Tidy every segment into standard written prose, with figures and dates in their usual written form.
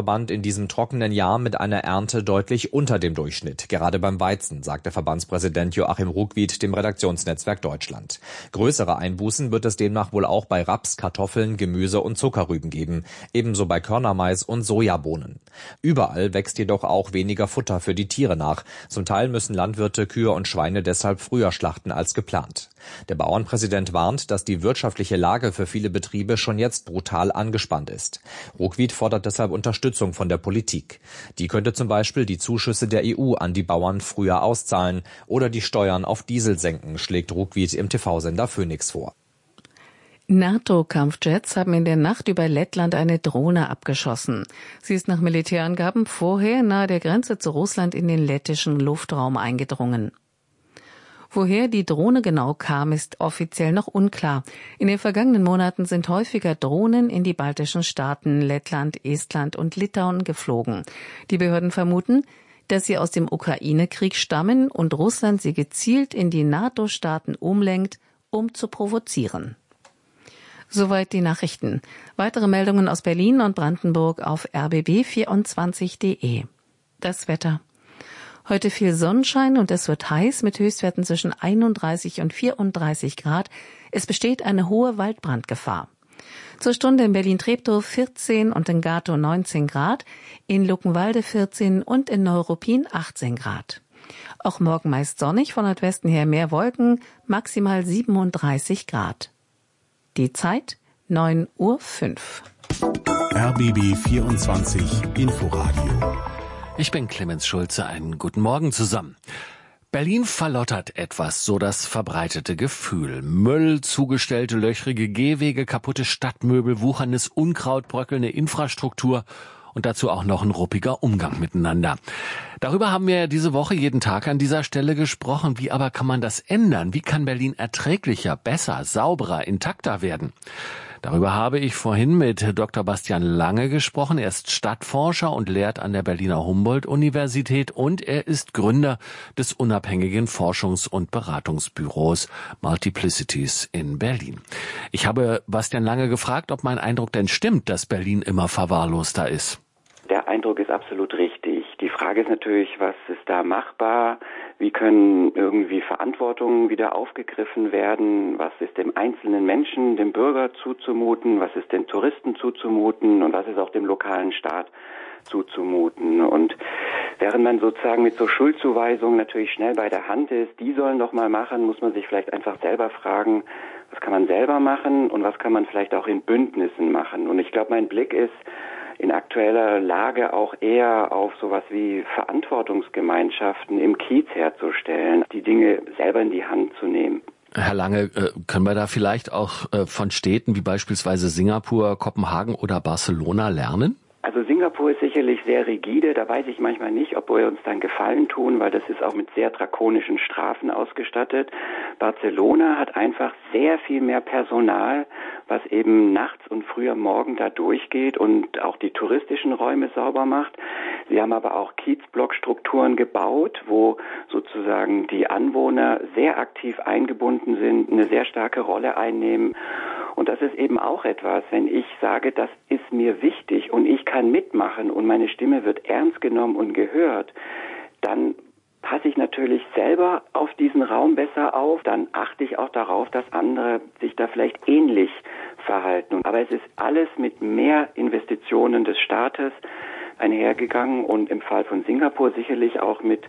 Landwirteverband in diesem trockenen Jahr mit einer Ernte deutlich unter dem Durchschnitt, gerade beim Weizen, sagte Verbandspräsident Joachim Ruckwied dem Redaktionsnetzwerk Deutschland. Größere Einbußen wird es demnach wohl auch bei Raps, Kartoffeln, Gemüse und Zuckerrüben geben, ebenso bei Körnermais und Sojabohnen. Überall wächst jedoch auch weniger Futter für die Tiere nach. Zum Teil müssen Landwirte Kühe und Schweine deshalb früher schlachten als geplant. Der Bauernpräsident warnt, dass die wirtschaftliche Lage für viele Betriebe schon jetzt brutal angespannt ist. Ruckwied fordert deshalb Unterstützung von der Politik. Die könnte zum Beispiel die Zuschüsse der EU an die Bauern früher auszahlen oder die Steuern auf Diesel senken, schlägt Ruckwied im TV-Sender Phoenix vor. NATO-Kampfjets haben in der Nacht über Lettland eine Drohne abgeschossen. Sie ist nach Militärangaben vorher nahe der Grenze zu Russland in den lettischen Luftraum eingedrungen. Woher die Drohne genau kam, ist offiziell noch unklar. In den vergangenen Monaten sind häufiger Drohnen in die baltischen Staaten Lettland, Estland und Litauen geflogen. Die Behörden vermuten, dass sie aus dem Ukraine-Krieg stammen und Russland sie gezielt in die NATO-Staaten umlenkt, um zu provozieren. Soweit die Nachrichten. Weitere Meldungen aus Berlin und Brandenburg auf rbb24.de. Das Wetter. Heute viel Sonnenschein und es wird heiß mit Höchstwerten zwischen 31 und 34 Grad. Es besteht eine hohe Waldbrandgefahr. Zur Stunde in Berlin-Treptow 14 und in Gatow 19 Grad, in Luckenwalde 14 und in Neuruppin 18 Grad. Auch morgen meist sonnig, von Nordwesten her mehr Wolken, maximal 37 Grad. Die Zeit 9:05 Uhr. RBB 24 Inforadio. Ich bin Clemens Schulze, einen guten Morgen zusammen. Berlin verlottert etwas, so das verbreitete Gefühl. Müll, zugestellte löchrige Gehwege, kaputte Stadtmöbel, wucherndes Unkraut, bröckelnde Infrastruktur und dazu auch noch ein ruppiger Umgang miteinander. Darüber haben wir diese Woche jeden Tag an dieser Stelle gesprochen. Wie aber kann man das ändern? Wie kann Berlin erträglicher, besser, sauberer, intakter werden? Darüber habe ich vorhin mit Dr. Bastian Lange gesprochen. Er ist Stadtforscher und lehrt an der Berliner Humboldt-Universität und er ist Gründer des unabhängigen Forschungs- und Beratungsbüros Multiplicities in Berlin. Ich habe Bastian Lange gefragt, ob mein Eindruck denn stimmt, dass Berlin immer verwahrloster ist. Der Eindruck ist absolut richtig. Die Frage ist natürlich, was ist da machbar? Wie können irgendwie Verantwortungen wieder aufgegriffen werden? Was ist dem einzelnen Menschen, dem Bürger zuzumuten? Was ist den Touristen zuzumuten? Und was ist auch dem lokalen Staat zuzumuten? Und während man sozusagen mit so Schuldzuweisungen natürlich schnell bei der Hand ist, die sollen doch mal machen, muss man sich vielleicht einfach selber fragen, was kann man selber machen und was kann man vielleicht auch in Bündnissen machen? Und ich glaube, mein Blick ist in aktueller Lage auch eher auf sowas wie Verantwortungsgemeinschaften im Kiez herzustellen, die Dinge selber in die Hand zu nehmen. Herr Lange, können wir da vielleicht auch von Städten wie beispielsweise Singapur, Kopenhagen oder Barcelona lernen? Also Singapur ist sicherlich sehr rigide, da weiß ich manchmal nicht, ob wir uns dann Gefallen tun, weil das ist auch mit sehr drakonischen Strafen ausgestattet. Barcelona hat einfach sehr viel mehr Personal, was eben nachts und früh am Morgen da durchgeht und auch die touristischen Räume sauber macht. Sie haben aber auch Kiezblockstrukturen gebaut, wo sozusagen die Anwohner sehr aktiv eingebunden sind, eine sehr starke Rolle einnehmen. Und das ist eben auch etwas, wenn ich sage, das ist mir wichtig und ich kann mitmachen und meine Stimme wird ernst genommen und gehört, dann passe ich natürlich selber auf diesen Raum besser auf, dann achte ich auch darauf, dass andere sich da vielleicht ähnlich verhalten. Aber es ist alles mit mehr Investitionen des Staates einhergegangen und im Fall von Singapur sicherlich auch mit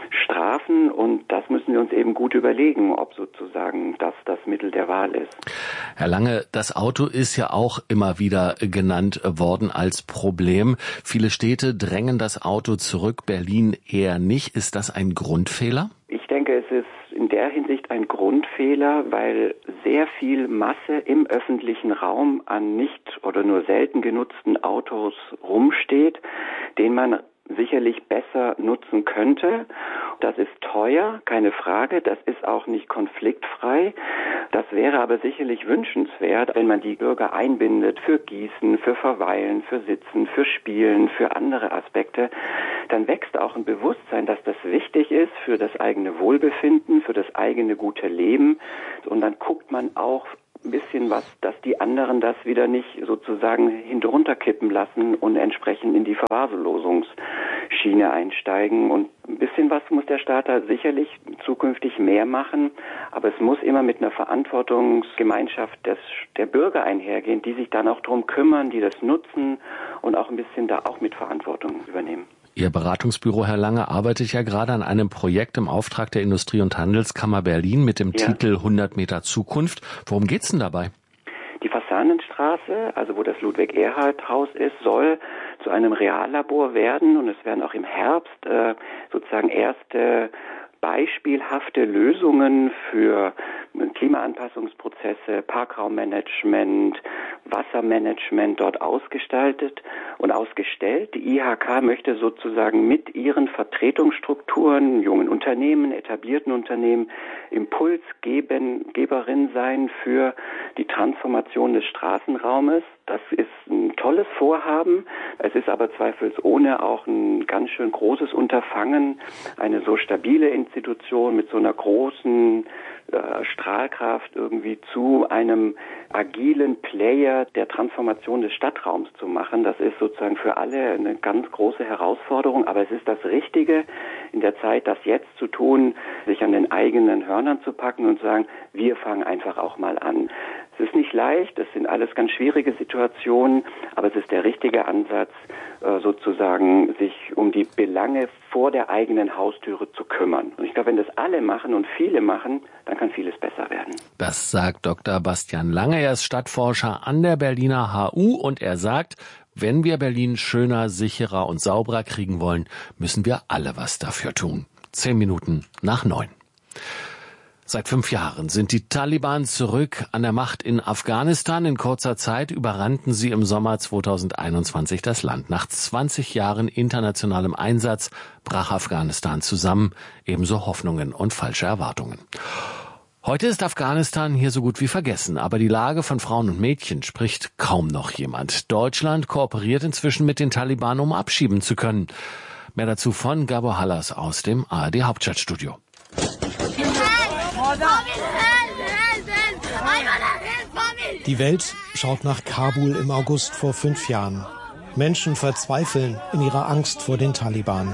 Strafen und das müssen wir uns eben gut überlegen, ob sozusagen das Mittel der Wahl ist. Herr Lange, das Auto ist ja auch immer wieder genannt worden als Problem. Viele Städte drängen das Auto zurück, Berlin eher nicht. Ist das ein Grundfehler? Ich denke, es ist in der Hinsicht ein Grundfehler, weil sehr viel Masse im öffentlichen Raum an nicht oder nur selten genutzten Autos rumsteht, den man sicherlich besser nutzen könnte. Das ist teuer, keine Frage. Das ist auch nicht konfliktfrei. Das wäre aber sicherlich wünschenswert, wenn man die Bürger einbindet für Gießen, für Verweilen, für Sitzen, für Spielen, für andere Aspekte. Dann wächst auch ein Bewusstsein, dass das wichtig ist für das eigene Wohlbefinden, für das eigene gute Leben. Und dann guckt man auch ein bisschen was, dass die anderen das wieder nicht sozusagen hinterkippen lassen und entsprechend in die Verwahrlosungsschiene einsteigen. Und ein bisschen was muss der Staat da sicherlich zukünftig mehr machen, aber es muss immer mit einer Verantwortungsgemeinschaft der Bürger einhergehen, die sich dann auch darum kümmern, die das nutzen und auch ein bisschen da auch mit Verantwortung übernehmen. Ihr Beratungsbüro, Herr Lange, arbeitet ja gerade an einem Projekt im Auftrag der Industrie- und Handelskammer Berlin mit dem Titel 100 Meter Zukunft. Worum geht's denn dabei? Die Fasanenstraße, also wo das Ludwig-Erhard-Haus ist, soll zu einem Reallabor werden und es werden auch im Herbst sozusagen erste beispielhafte Lösungen für Klimaanpassungsprozesse, Parkraummanagement, Wassermanagement dort ausgestaltet und ausgestellt. Die IHK möchte sozusagen mit ihren Vertretungsstrukturen, jungen Unternehmen, etablierten Unternehmen, Impulsgeberin sein für die Transformation des Straßenraumes. Das ist ein tolles Vorhaben. Es ist aber zweifelsohne auch ein ganz schön großes Unterfangen, eine so stabile Institution mit so einer großen Strahlkraft irgendwie zu einem agilen Player der Transformation des Stadtraums zu machen. Das ist sozusagen für alle eine ganz große Herausforderung, aber es ist das Richtige, in der Zeit das jetzt zu tun, sich an den eigenen Hörnern zu packen und zu sagen, wir fangen einfach auch mal an. Es ist nicht leicht, es sind alles ganz schwierige Situationen, aber es ist der richtige Ansatz, sozusagen sich um die Belange vor der eigenen Haustüre zu kümmern. Und ich glaube, wenn das alle machen und viele machen, dann kann vieles besser werden. Das sagt Dr. Bastian Lange, er ist Stadtforscher an der Berliner HU und er sagt, wenn wir Berlin schöner, sicherer und sauberer kriegen wollen, müssen wir alle was dafür tun. 8:10. Seit 5 Jahren sind die Taliban zurück an der Macht in Afghanistan. In kurzer Zeit überrannten sie im Sommer 2021 das Land. Nach 20 Jahren internationalem Einsatz brach Afghanistan zusammen, ebenso Hoffnungen und falsche Erwartungen. Heute ist Afghanistan hier so gut wie vergessen, aber die Lage von Frauen und Mädchen spricht kaum noch jemand. Deutschland kooperiert inzwischen mit den Taliban, um abschieben zu können. Mehr dazu von Gabor Hallas aus dem ARD Hauptstadtstudio. Die Welt schaut nach Kabul im August vor 5 Jahren. Menschen verzweifeln in ihrer Angst vor den Taliban.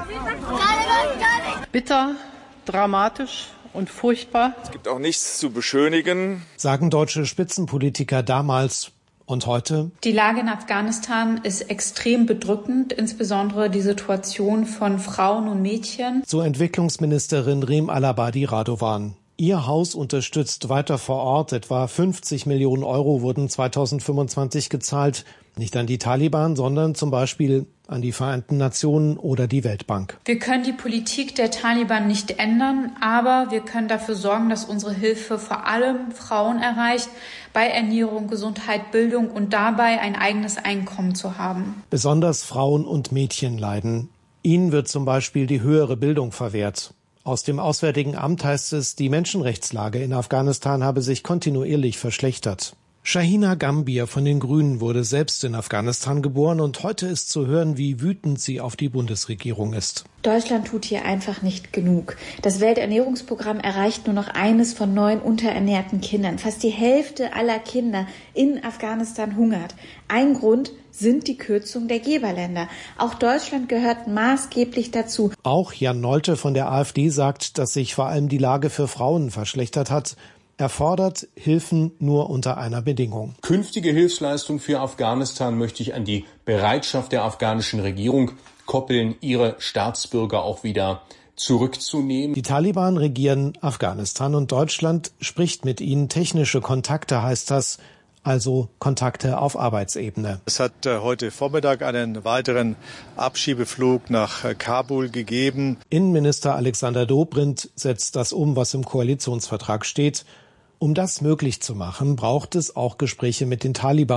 Bitter, dramatisch und furchtbar. Es gibt auch nichts zu beschönigen, sagen deutsche Spitzenpolitiker damals. Und heute? Die Lage in Afghanistan ist extrem bedrückend, insbesondere die Situation von Frauen und Mädchen. So Entwicklungsministerin Reem Alabadi Radovan. Ihr Haus unterstützt weiter vor Ort. Etwa 50 Millionen Euro wurden 2025 gezahlt. Nicht an die Taliban, sondern zum Beispiel an die Vereinten Nationen oder die Weltbank. Wir können die Politik der Taliban nicht ändern, aber wir können dafür sorgen, dass unsere Hilfe vor allem Frauen erreicht, bei Ernährung, Gesundheit, Bildung und dabei ein eigenes Einkommen zu haben. Besonders Frauen und Mädchen leiden. Ihnen wird zum Beispiel die höhere Bildung verwehrt. Aus dem Auswärtigen Amt heißt es, die Menschenrechtslage in Afghanistan habe sich kontinuierlich verschlechtert. Shahina Gambir von den Grünen wurde selbst in Afghanistan geboren und heute ist zu hören, wie wütend sie auf die Bundesregierung ist. Deutschland tut hier einfach nicht genug. Das Welternährungsprogramm erreicht nur noch eines von 9 unterernährten Kindern. Fast die Hälfte aller Kinder in Afghanistan hungert. Ein Grund sind die Kürzungen der Geberländer. Auch Deutschland gehört maßgeblich dazu. Auch Jan Nolte von der AfD sagt, dass sich vor allem die Lage für Frauen verschlechtert hat. Er fordert Hilfen nur unter einer Bedingung. Künftige Hilfsleistungen für Afghanistan möchte ich an die Bereitschaft der afghanischen Regierung koppeln, ihre Staatsbürger auch wieder zurückzunehmen. Die Taliban regieren Afghanistan und Deutschland spricht mit ihnen. Technische Kontakte heißt das, also Kontakte auf Arbeitsebene. Es hat heute Vormittag einen weiteren Abschiebeflug nach Kabul gegeben. Innenminister Alexander Dobrindt setzt das um, was im Koalitionsvertrag steht. Um das möglich zu machen, braucht es auch Gespräche mit den Taliban.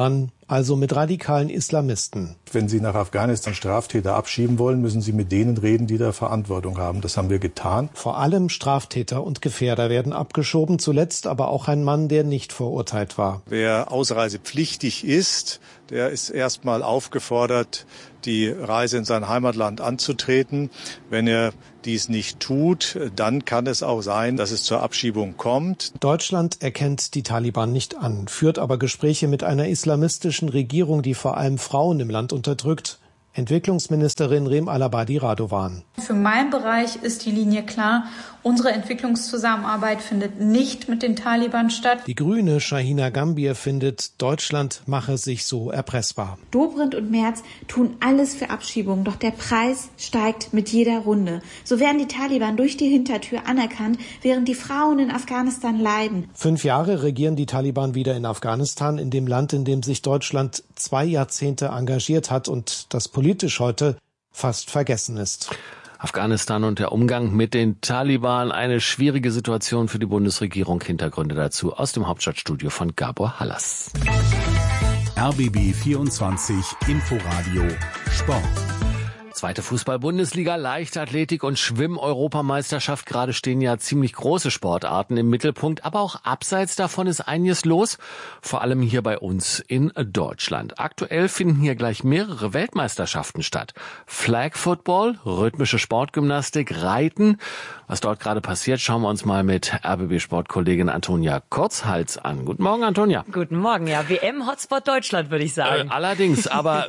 also mit radikalen Islamisten. Wenn Sie nach Afghanistan Straftäter abschieben wollen, müssen Sie mit denen reden, die da Verantwortung haben. Das haben wir getan. Vor allem Straftäter und Gefährder werden abgeschoben, zuletzt aber auch ein Mann, der nicht verurteilt war. Wer ausreisepflichtig ist, der ist erstmal aufgefordert, die Reise in sein Heimatland anzutreten. Wenn er dies nicht tut, dann kann es auch sein, dass es zur Abschiebung kommt. Deutschland erkennt die Taliban nicht an, führt aber Gespräche mit einer islamistischen Regierung, die vor allem Frauen im Land unterdrückt. Entwicklungsministerin Rem Alabadi Radovan. Für meinen Bereich ist die Linie klar. Unsere Entwicklungszusammenarbeit findet nicht mit den Taliban statt. Die Grüne Shahina Gambir findet, Deutschland mache sich so erpressbar. Dobrindt und Merz tun alles für Abschiebung, doch der Preis steigt mit jeder Runde. So werden die Taliban durch die Hintertür anerkannt, während die Frauen in Afghanistan leiden. 5 Jahre regieren die Taliban wieder in Afghanistan, in dem Land, in dem sich Deutschland 2 Jahrzehnte engagiert hat und das politisch heute fast vergessen ist. Afghanistan und der Umgang mit den Taliban, eine schwierige Situation für die Bundesregierung. Hintergründe dazu aus dem Hauptstadtstudio von Gabor Hallas. RBB 24 Inforadio Sport. Zweite Fußball-Bundesliga, Leichtathletik und Schwimm-Europameisterschaft. Gerade stehen ja ziemlich große Sportarten im Mittelpunkt, aber auch abseits davon ist einiges los, vor allem hier bei uns in Deutschland. Aktuell finden hier gleich mehrere Weltmeisterschaften statt. Flag Football, rhythmische Sportgymnastik, Reiten. Was dort gerade passiert, schauen wir uns mal mit RBB-Sportkollegin Antonia Kurzhals an. Guten Morgen, Antonia. Guten Morgen, ja. WM-Hotspot Deutschland, würde ich sagen. Allerdings, aber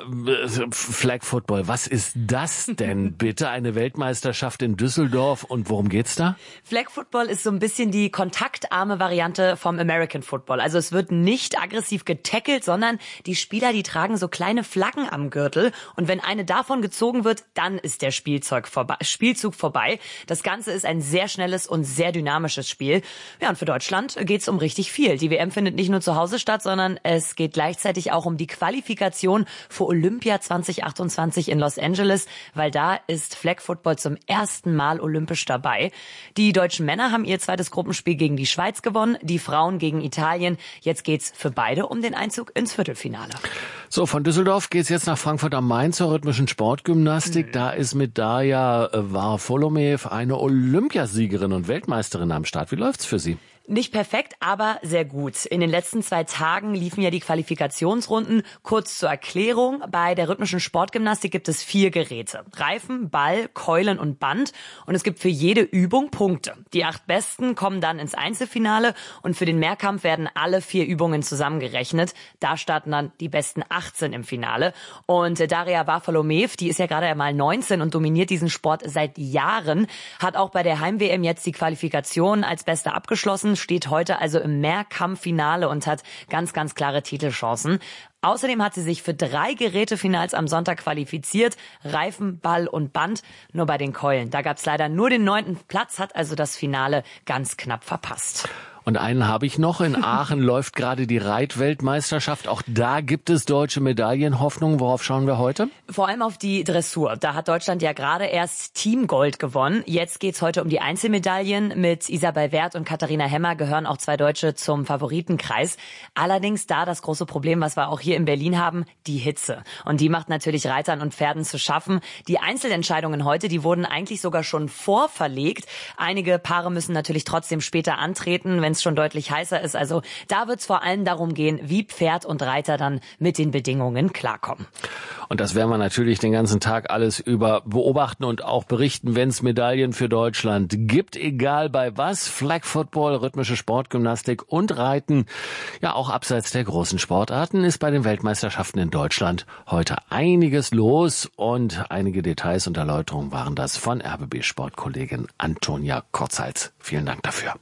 Flag Football, was ist das denn bitte? Eine Weltmeisterschaft in Düsseldorf und worum geht's da? Flag Football ist so ein bisschen die kontaktarme Variante vom American Football. Also es wird nicht aggressiv getackelt, sondern die Spieler, die tragen so kleine Flaggen am Gürtel und wenn eine davon gezogen wird, dann ist der Spielzug vorbei. Das Ganze ist ein sehr schnelles und sehr dynamisches Spiel. Ja, und für Deutschland geht's um richtig viel. Die WM findet nicht nur zu Hause statt, sondern es geht gleichzeitig auch um die Qualifikation für Olympia 2028 in Los Angeles, weil da ist Flag Football zum ersten Mal olympisch dabei. Die deutschen Männer haben ihr zweites Gruppenspiel gegen die Schweiz gewonnen, die Frauen gegen Italien. Jetzt geht's für beide um den Einzug ins Viertelfinale. So, von Düsseldorf geht's jetzt nach Frankfurt am Main zur rhythmischen Sportgymnastik. Da ist mit Darja Varfolomev eine Olympiasiegerin und Weltmeisterin am Start. Wie läuft's für sie? Nicht perfekt, aber sehr gut. In den letzten 2 Tagen liefen ja die Qualifikationsrunden. Kurz zur Erklärung, bei der rhythmischen Sportgymnastik gibt es 4 Geräte. Reifen, Ball, Keulen und Band. Und es gibt für jede Übung Punkte. Die 8 Besten kommen dann ins Einzelfinale und für den Mehrkampf werden alle 4 Übungen zusammengerechnet. Da starten dann die besten 18 im Finale. Und Darja Varfolomev, die ist ja gerade einmal 19 und dominiert diesen Sport seit Jahren, hat auch bei der Heim-WM jetzt die Qualifikation als Beste abgeschlossen, steht heute also im Mehrkampffinale und hat ganz, ganz klare Titelchancen. Außerdem hat sie sich für 3 Gerätefinals am Sonntag qualifiziert. Reifen, Ball und Band. Nur bei den Keulen. Da gab es leider nur den 9. Platz, hat also das Finale ganz knapp verpasst. Und einen habe ich noch. In Aachen läuft gerade die Reitweltmeisterschaft. Auch da gibt es deutsche Medaillenhoffnungen. Worauf schauen wir heute? Vor allem auf die Dressur. Da hat Deutschland ja gerade erst Teamgold gewonnen. Jetzt geht's heute um die Einzelmedaillen. Mit Isabel Werth und Katharina Hemmer gehören auch 2 Deutsche zum Favoritenkreis. Allerdings da das große Problem, was wir auch hier in Berlin haben, die Hitze. Und die macht natürlich Reitern und Pferden zu schaffen. Die Einzelentscheidungen heute, die wurden eigentlich sogar schon vorverlegt. Einige Paare müssen natürlich trotzdem später antreten, wenn es schon deutlich heißer ist. Also da wird es vor allem darum gehen, wie Pferd und Reiter dann mit den Bedingungen klarkommen. Und das werden wir natürlich den ganzen Tag alles über beobachten und auch berichten, wenn es Medaillen für Deutschland gibt, egal bei was. Flag Football, rhythmische Sportgymnastik und Reiten, ja auch abseits der großen Sportarten, ist bei den Weltmeisterschaften in Deutschland heute einiges los und einige Details und Erläuterungen waren das von RBB-Sportkollegin Antonia Kurzhals. Vielen Dank dafür.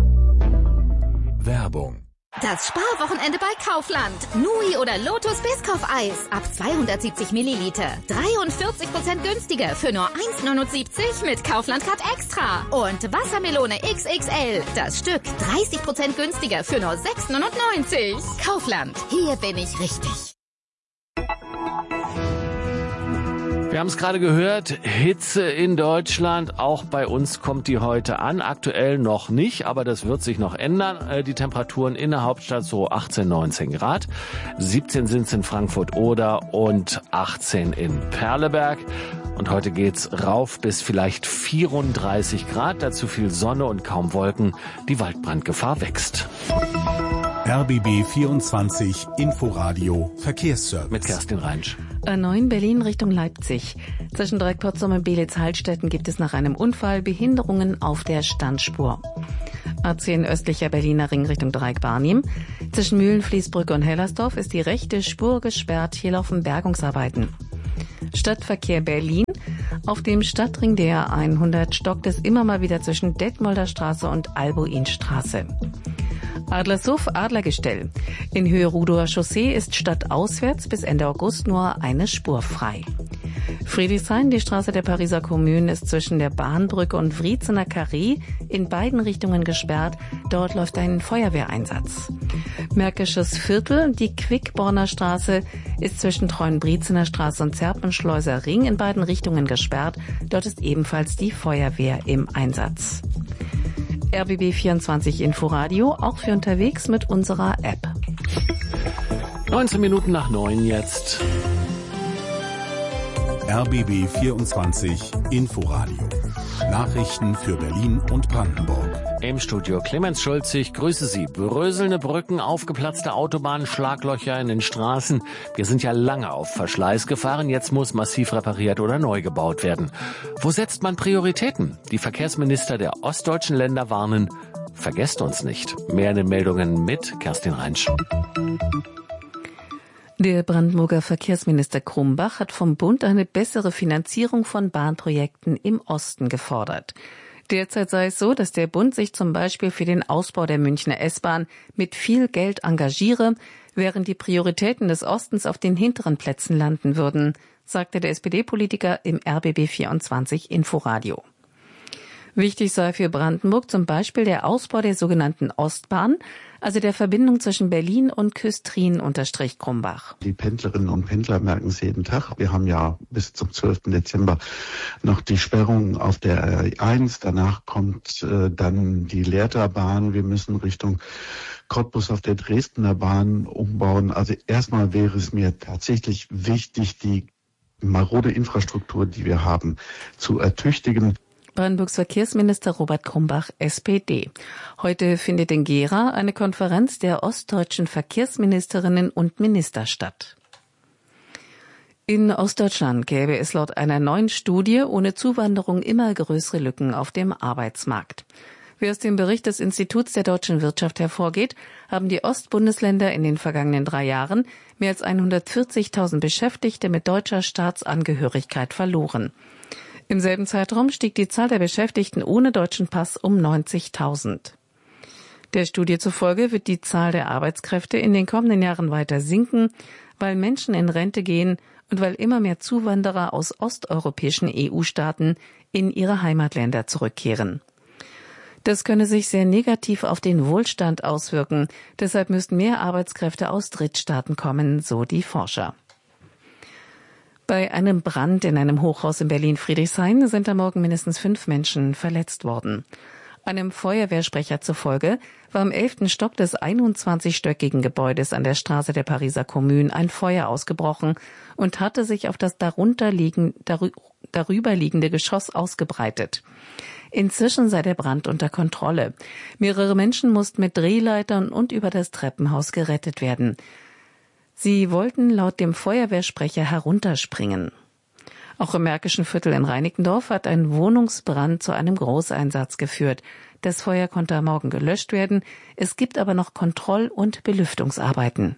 Werbung. Das Sparwochenende bei Kaufland. Nui oder Lotus Biscoff-Eis ab 270 Milliliter. 43% günstiger für nur 1,79 mit Kaufland Card Extra. Und Wassermelone XXL. Das Stück 30% günstiger für nur 6,99. Kaufland. Hier bin ich richtig. Wir haben es gerade gehört, Hitze in Deutschland, auch bei uns kommt die heute an, aktuell noch nicht, aber das wird sich noch ändern. Die Temperaturen in der Hauptstadt so 18, 19 Grad, 17 sind es in Frankfurt-Oder und 18 in Perleberg. Und heute geht's rauf bis vielleicht 34 Grad, dazu viel Sonne und kaum Wolken, die Waldbrandgefahr wächst. RBB 24 Inforadio Verkehrsservice. Mit Kerstin Reinsch. A9 Berlin Richtung Leipzig. Zwischen Dreieck-Potsdam und Belitz-Hallstetten gibt es nach einem Unfall Behinderungen auf der Standspur. A10 östlicher Berliner Ring Richtung Dreieck-Barnim. Zwischen Mühlen-Fließbrücke und Hellersdorf ist die rechte Spur gesperrt. Hier laufen Bergungsarbeiten. Stadtverkehr Berlin. Auf dem Stadtring der 100 stockt es immer mal wieder zwischen Detmolder Straße und Albuinstraße. Adlershof Adlergestell. In Höhe Rudower Chaussee ist stadtauswärts bis Ende August nur eine Spur frei. Friedrichshain, die Straße der Pariser Kommune, ist zwischen der Bahnbrücke und Wriezener Carré in beiden Richtungen gesperrt. Dort läuft ein Feuerwehreinsatz. Märkisches Viertel, die Quickborner Straße, ist zwischen Treuenbriezener Straße und Zerpenschleuser Ring in beiden Richtungen gesperrt. Dort ist ebenfalls die Feuerwehr im Einsatz. RBB 24 Inforadio, auch für unterwegs mit unserer App. 19 Minuten nach 9 jetzt. RBB 24 Inforadio. Nachrichten für Berlin und Brandenburg. Im Studio Clemens Schulze, ich grüße Sie. Bröselnde Brücken, aufgeplatzte Autobahnen, Schlaglöcher in den Straßen. Wir sind ja lange auf Verschleiß gefahren, jetzt muss massiv repariert oder neu gebaut werden. Wo setzt man Prioritäten? Die Verkehrsminister der ostdeutschen Länder warnen, vergesst uns nicht. Mehr in den Meldungen mit Kerstin Reinsch. Der Brandenburger Verkehrsminister Krumbach hat vom Bund eine bessere Finanzierung von Bahnprojekten im Osten gefordert. Derzeit sei es so, dass der Bund sich zum Beispiel für den Ausbau der Münchner S-Bahn mit viel Geld engagiere, während die Prioritäten des Ostens auf den hinteren Plätzen landen würden, sagte der SPD-Politiker im RBB 24 Inforadio. Wichtig sei für Brandenburg zum Beispiel der Ausbau der sogenannten Ostbahn, also der Verbindung zwischen Berlin und Küstrin, unterstrich Krumbach. Die Pendlerinnen und Pendler merken es jeden Tag. Wir haben ja bis zum 12. Dezember noch die Sperrung auf der R1. Danach kommt dann die Lehrterbahn. Wir müssen Richtung Cottbus auf der Dresdner Bahn umbauen. Also erstmal wäre es mir tatsächlich wichtig, die marode Infrastruktur, die wir haben, zu ertüchtigen. Brandenburgs Verkehrsminister Robert Krumbach, SPD. Heute findet in Gera eine Konferenz der ostdeutschen Verkehrsministerinnen und Minister statt. In Ostdeutschland gäbe es laut einer neuen Studie ohne Zuwanderung immer größere Lücken auf dem Arbeitsmarkt. Wie aus dem Bericht des Instituts der deutschen Wirtschaft hervorgeht, haben die Ostbundesländer in den vergangenen 3 Jahren mehr als 140.000 Beschäftigte mit deutscher Staatsangehörigkeit verloren. Im selben Zeitraum stieg die Zahl der Beschäftigten ohne deutschen Pass um 90.000. Der Studie zufolge wird die Zahl der Arbeitskräfte in den kommenden Jahren weiter sinken, weil Menschen in Rente gehen und weil immer mehr Zuwanderer aus osteuropäischen EU-Staaten in ihre Heimatländer zurückkehren. Das könne sich sehr negativ auf den Wohlstand auswirken. Deshalb müssten mehr Arbeitskräfte aus Drittstaaten kommen, so die Forscher. Bei einem Brand in einem Hochhaus in Berlin-Friedrichshain sind am Morgen mindestens 5 Menschen verletzt worden. Einem Feuerwehrsprecher zufolge war im 11. Stock des 21-stöckigen Gebäudes an der Straße der Pariser Kommune ein Feuer ausgebrochen und hatte sich auf das darüberliegende Geschoss ausgebreitet. Inzwischen sei der Brand unter Kontrolle. Mehrere Menschen mussten mit Drehleitern und über das Treppenhaus gerettet werden. Sie wollten laut dem Feuerwehrsprecher herunterspringen. Auch im Märkischen Viertel in Reinickendorf hat ein Wohnungsbrand zu einem Großeinsatz geführt. Das Feuer konnte am Morgen gelöscht werden. Es gibt aber noch Kontroll- und Belüftungsarbeiten.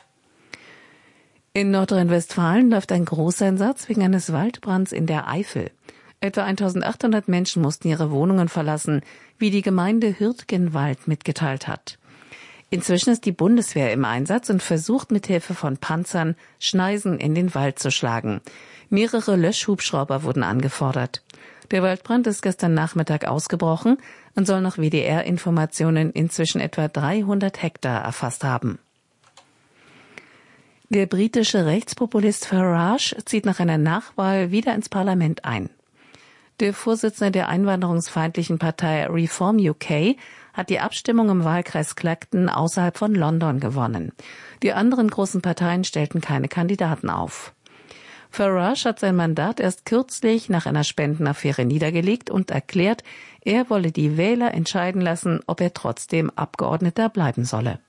In Nordrhein-Westfalen läuft ein Großeinsatz wegen eines Waldbrands in der Eifel. Etwa 1.800 Menschen mussten ihre Wohnungen verlassen, wie die Gemeinde Hürtgenwald mitgeteilt hat. Inzwischen ist die Bundeswehr im Einsatz und versucht mit Hilfe von Panzern Schneisen in den Wald zu schlagen. Mehrere Löschhubschrauber wurden angefordert. Der Waldbrand ist gestern Nachmittag ausgebrochen und soll nach WDR-Informationen inzwischen etwa 300 Hektar erfasst haben. Der britische Rechtspopulist Farage zieht nach einer Nachwahl wieder ins Parlament ein. Der Vorsitzende der einwanderungsfeindlichen Partei Reform UK hat die Abstimmung im Wahlkreis Clacton außerhalb von London gewonnen. Die anderen großen Parteien stellten keine Kandidaten auf. Farage hat sein Mandat erst kürzlich nach einer Spendenaffäre niedergelegt und erklärt, er wolle die Wähler entscheiden lassen, ob er trotzdem Abgeordneter bleiben solle.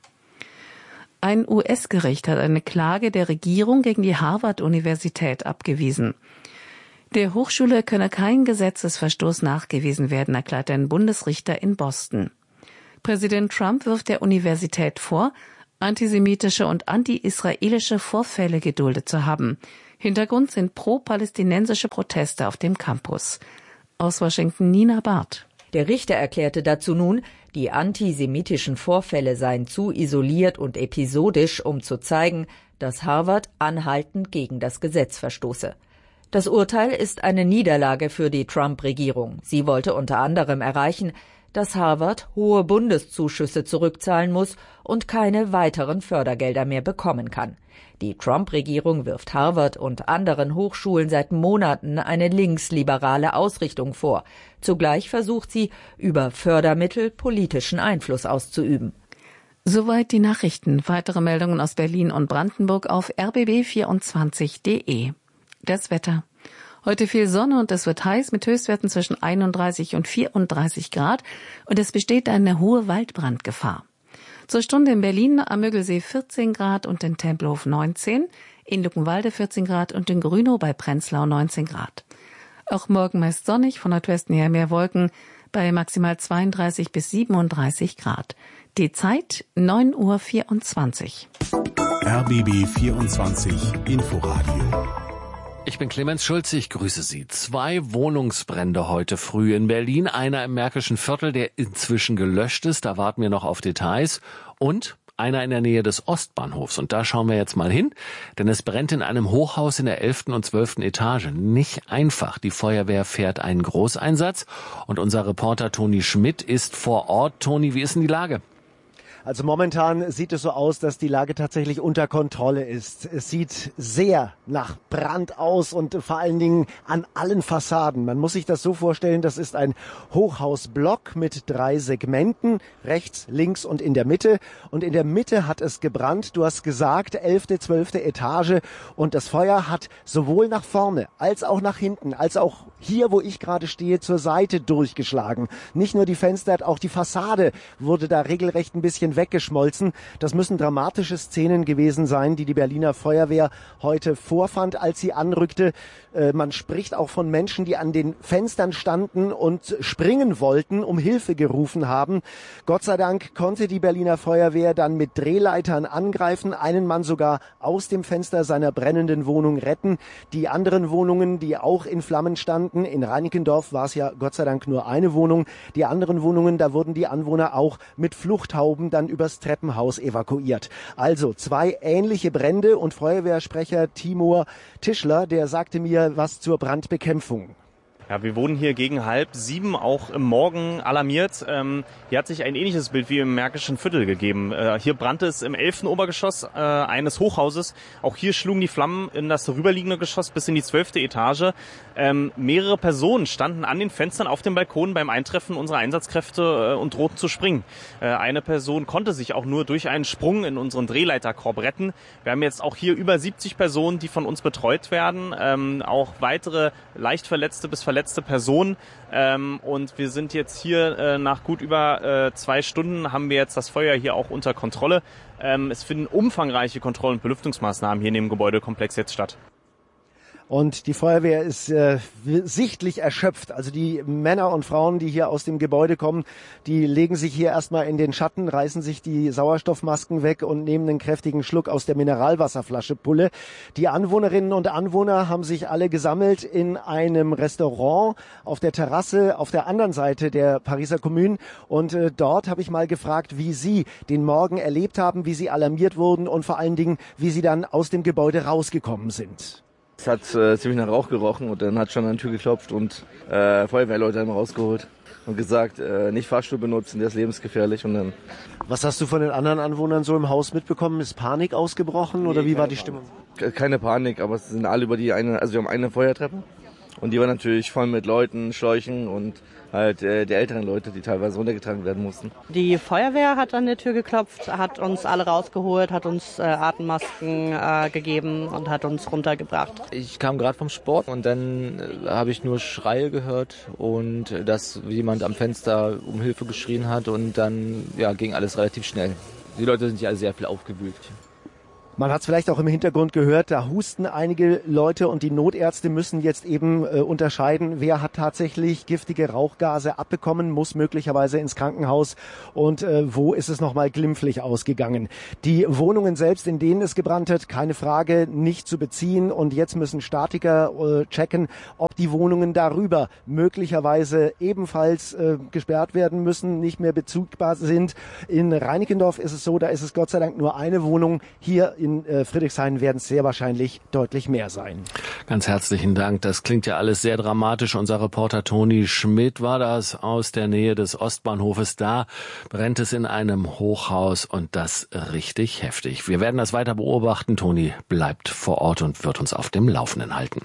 Ein US-Gericht hat eine Klage der Regierung gegen die Harvard-Universität abgewiesen. Der Hochschule könne kein Gesetzesverstoß nachgewiesen werden, erklärte ein Bundesrichter in Boston. Präsident Trump wirft der Universität vor, antisemitische und anti-israelische Vorfälle geduldet zu haben. Hintergrund sind pro-palästinensische Proteste auf dem Campus. Aus Washington Nina Barth. Der Richter erklärte dazu nun, die antisemitischen Vorfälle seien zu isoliert und episodisch, um zu zeigen, dass Harvard anhaltend gegen das Gesetz verstoße. Das Urteil ist eine Niederlage für die Trump-Regierung. Sie wollte unter anderem erreichen, dass Harvard hohe Bundeszuschüsse zurückzahlen muss und keine weiteren Fördergelder mehr bekommen kann. Die Trump-Regierung wirft Harvard und anderen Hochschulen seit Monaten eine linksliberale Ausrichtung vor. Zugleich versucht sie, über Fördermittel politischen Einfluss auszuüben. Soweit die Nachrichten. Weitere Meldungen aus Berlin und Brandenburg auf rbb24.de. Das Wetter. Heute viel Sonne und es wird heiß mit Höchstwerten zwischen 31 und 34 Grad und es besteht eine hohe Waldbrandgefahr. Zur Stunde in Berlin am Müggelsee 14 Grad und in Tempelhof 19, in Luckenwalde 14 Grad und in Grünow bei Prenzlau 19 Grad. Auch morgen meist sonnig, von Nordwesten her mehr Wolken, bei maximal 32 bis 37 Grad. Die Zeit 9:24 Uhr. RBB 24 Inforadio. Ich bin Clemens Schulze, ich grüße Sie. 2 Wohnungsbrände heute früh in Berlin. Einer im Märkischen Viertel, der inzwischen gelöscht ist. Da warten wir noch auf Details. Und einer in der Nähe des Ostbahnhofs. Und da schauen wir jetzt mal hin, denn es brennt in einem Hochhaus in der 11. und 12. Etage. Nicht einfach. Die Feuerwehr fährt einen Großeinsatz. Und unser Reporter Toni Schmidt ist vor Ort. Toni, wie ist denn die Lage? Also momentan sieht es so aus, dass die Lage tatsächlich unter Kontrolle ist. Es sieht sehr nach Brand aus und vor allen Dingen an allen Fassaden. Man muss sich das so vorstellen, das ist ein Hochhausblock mit 3 Segmenten, rechts, links und in der Mitte. Und in der Mitte hat es gebrannt, du hast gesagt, 11., 12. Etage. Und das Feuer hat sowohl nach vorne als auch nach hinten, als auch hier, wo ich gerade stehe, zur Seite durchgeschlagen. Nicht nur die Fenster, auch die Fassade wurde da regelrecht ein bisschen weggeschmolzen. Das müssen dramatische Szenen gewesen sein, die die Berliner Feuerwehr heute vorfand, als sie anrückte. Man spricht auch von Menschen, die an den Fenstern standen und springen wollten, um Hilfe gerufen haben. Gott sei Dank konnte die Berliner Feuerwehr dann mit Drehleitern angreifen, einen Mann sogar aus dem Fenster seiner brennenden Wohnung retten. Die anderen Wohnungen, die auch in Flammen standen, in Reinickendorf war es ja Gott sei Dank nur eine Wohnung. Die anderen Wohnungen, da wurden die Anwohner auch mit Fluchthauben dann übers Treppenhaus evakuiert. Also 2 ähnliche Brände und Feuerwehrsprecher Timur Tischler, der sagte mir was zur Brandbekämpfung. Ja, wir wurden hier gegen 6:30 auch im Morgen alarmiert. Hier hat sich ein ähnliches Bild wie im Märkischen Viertel gegeben. Hier brannte es im 11. Obergeschoss eines Hochhauses. Auch hier schlugen die Flammen in das darüberliegende Geschoss bis in die 12. Etage. Mehrere Personen standen an den Fenstern auf dem Balkon beim Eintreffen unserer Einsatzkräfte und drohten zu springen. Eine Person konnte sich auch nur durch einen Sprung in unseren Drehleiterkorb retten. Wir haben jetzt auch hier über 70 Personen, die von uns betreut werden. Auch weitere leicht verletzte bis verletzte Personen. Und wir sind jetzt hier nach gut über 2 Stunden haben wir jetzt das Feuer hier auch unter Kontrolle. Es finden umfangreiche Kontroll- und Belüftungsmaßnahmen hier in dem Gebäudekomplex jetzt statt. Und die Feuerwehr ist sichtlich erschöpft. Also die Männer und Frauen, die hier aus dem Gebäude kommen, die legen sich hier erstmal in den Schatten, reißen sich die Sauerstoffmasken weg und nehmen einen kräftigen Schluck aus der Mineralwasserflasche Pulle. Die Anwohnerinnen und Anwohner haben sich alle gesammelt in einem Restaurant auf der Terrasse auf der anderen Seite der Pariser Kommune. Und dort habe ich mal gefragt, wie sie den Morgen erlebt haben, wie sie alarmiert wurden und vor allen Dingen, wie sie dann aus dem Gebäude rausgekommen sind. Es hat ziemlich nach Rauch gerochen und dann hat schon an die Tür geklopft und Feuerwehrleute haben rausgeholt und gesagt, nicht Fahrstuhl benutzen, der ist lebensgefährlich. Und dann. Was hast du von den anderen Anwohnern so im Haus mitbekommen? Ist Panik ausgebrochen oder wie war die Stimmung? Keine Panik, aber es sind alle über die eine, also wir haben eine Feuertreppe und die war natürlich voll mit Leuten, Schläuchen und halt die älteren Leute, die teilweise runtergetragen werden mussten. Die Feuerwehr hat an die Tür geklopft, hat uns alle rausgeholt, hat uns Atemmasken gegeben und hat uns runtergebracht. Ich kam gerade vom Sport und dann habe ich nur Schreie gehört und dass jemand am Fenster um Hilfe geschrien hat und dann ging alles relativ schnell. Die Leute sind ja sehr viel aufgewühlt. Man hat es vielleicht auch im Hintergrund gehört, da husten einige Leute und die Notärzte müssen jetzt eben unterscheiden, wer hat tatsächlich giftige Rauchgase abbekommen, muss möglicherweise ins Krankenhaus und wo ist es nochmal glimpflich ausgegangen. Die Wohnungen selbst, in denen es gebrannt hat, keine Frage, nicht zu beziehen und jetzt müssen Statiker checken, ob die Wohnungen darüber möglicherweise ebenfalls gesperrt werden müssen, nicht mehr bezugbar sind. In Reinickendorf ist es so, da ist es Gott sei Dank nur eine Wohnung. Hier in Friedrichshain werden es sehr wahrscheinlich deutlich mehr sein. Ganz herzlichen Dank. Das klingt ja alles sehr dramatisch. Unser Reporter Toni Schmidt war das aus der Nähe des Ostbahnhofes. Da brennt es in einem Hochhaus und das richtig heftig. Wir werden das weiter beobachten. Toni bleibt vor Ort und wird uns auf dem Laufenden halten.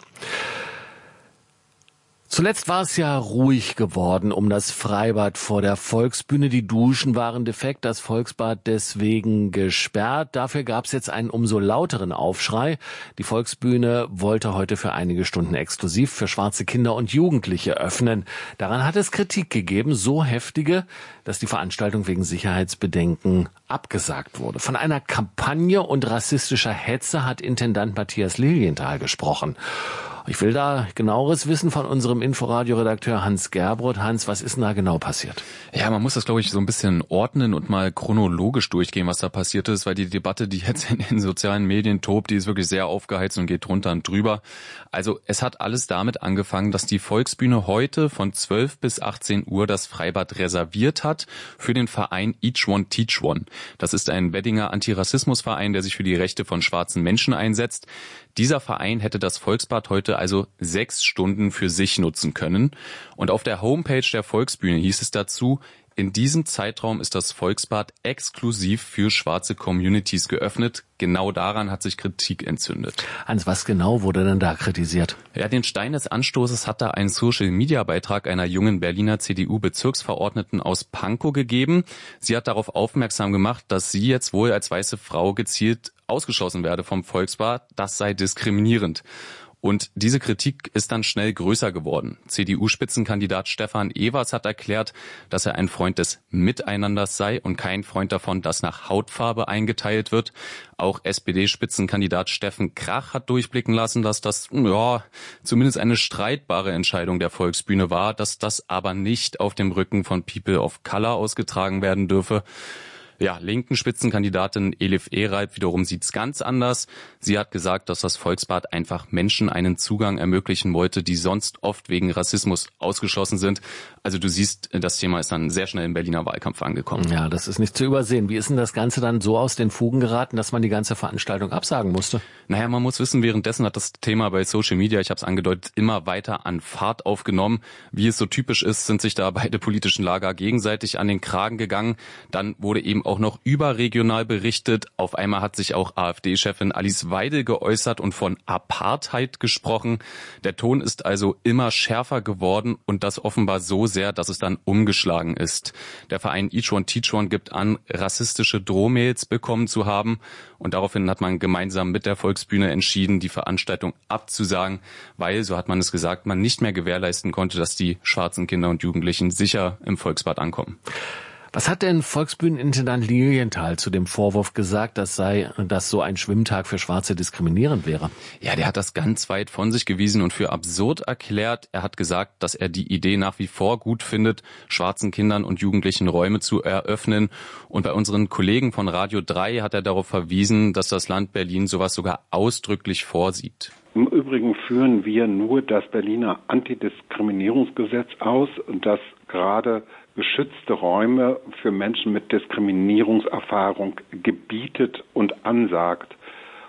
Zuletzt war es ja ruhig geworden um das Freibad vor der Volksbühne. Die Duschen waren defekt, das Volksbad deswegen gesperrt. Dafür gab es jetzt einen umso lauteren Aufschrei. Die Volksbühne wollte heute für einige Stunden exklusiv für schwarze Kinder und Jugendliche öffnen. Daran hat es Kritik gegeben, so heftige, dass die Veranstaltung wegen Sicherheitsbedenken abgesagt wurde. Von einer Kampagne und rassistischer Hetze hat Intendant Matthias Lilienthal gesprochen. Ich will da genaueres wissen von unserem Inforadio-Redakteur Hans Gerbrot. Hans, was ist denn da genau passiert? Ja, man muss das, glaube ich, so ein bisschen ordnen und mal chronologisch durchgehen, was da passiert ist, weil die Debatte, die jetzt in den sozialen Medien tobt, die ist wirklich sehr aufgeheizt und geht drunter und drüber. Also es hat alles damit angefangen, dass die Volksbühne heute von 12 bis 18 Uhr das Freibad reserviert hat für den Verein Each One Teach One. Das ist ein Weddinger Antirassismusverein, der sich für die Rechte von schwarzen Menschen einsetzt. Dieser Verein hätte das Volksbad heute also 6 Stunden für sich nutzen können. Und auf der Homepage der Volksbühne hieß es dazu, in diesem Zeitraum ist das Volksbad exklusiv für schwarze Communities geöffnet. Genau daran hat sich Kritik entzündet. Hans, was genau wurde denn da kritisiert? Ja, den Stein des Anstoßes hat da ein Social-Media-Beitrag einer jungen Berliner CDU-Bezirksverordneten aus Pankow gegeben. Sie hat darauf aufmerksam gemacht, dass sie jetzt wohl als weiße Frau gezielt ausgeschlossen werde vom Volksbad. Das sei diskriminierend. Und diese Kritik ist dann schnell größer geworden. CDU-Spitzenkandidat Stefan Evers hat erklärt, dass er ein Freund des Miteinanders sei und kein Freund davon, dass nach Hautfarbe eingeteilt wird. Auch SPD-Spitzenkandidat Steffen Krach hat durchblicken lassen, dass das zumindest eine streitbare Entscheidung der Volksbühne war, dass das aber nicht auf dem Rücken von People of Color ausgetragen werden dürfe. Ja, linken Spitzenkandidatin Elif Ereib wiederum sieht's ganz anders. Sie hat gesagt, dass das Volksbad einfach Menschen einen Zugang ermöglichen wollte, die sonst oft wegen Rassismus ausgeschlossen sind. Also du siehst, das Thema ist dann sehr schnell im Berliner Wahlkampf angekommen. Ja, das ist nicht zu übersehen. Wie ist denn das Ganze dann so aus den Fugen geraten, dass man die ganze Veranstaltung absagen musste? Naja, man muss wissen, währenddessen hat das Thema bei Social Media, ich habe es angedeutet, immer weiter an Fahrt aufgenommen. Wie es so typisch ist, sind sich da beide politischen Lager gegenseitig an den Kragen gegangen. Dann wurde eben auch noch überregional berichtet. Auf einmal hat sich auch AfD-Chefin Alice Weidel geäußert und von Apartheid gesprochen. Der Ton ist also immer schärfer geworden und das offenbar so sehr, dass es dann umgeschlagen ist. Der Verein Each One Teach One gibt an, rassistische Drohmails bekommen zu haben und daraufhin hat man gemeinsam mit der Volksbühne entschieden, die Veranstaltung abzusagen, weil, so hat man es gesagt, man nicht mehr gewährleisten konnte, dass die schwarzen Kinder und Jugendlichen sicher im Volksbad ankommen. Was hat denn Volksbühnenintendant Lilienthal zu dem Vorwurf gesagt, dass so ein Schwimmtag für Schwarze diskriminierend wäre? Ja, der hat das ganz weit von sich gewiesen und für absurd erklärt. Er hat gesagt, dass er die Idee nach wie vor gut findet, schwarzen Kindern und Jugendlichen Räume zu eröffnen. Und bei unseren Kollegen von Radio 3 hat er darauf verwiesen, dass das Land Berlin sowas sogar ausdrücklich vorsieht. Im Übrigen führen wir nur das Berliner Antidiskriminierungsgesetz aus, das gerade geschützte Räume für Menschen mit Diskriminierungserfahrung gebietet und ansagt.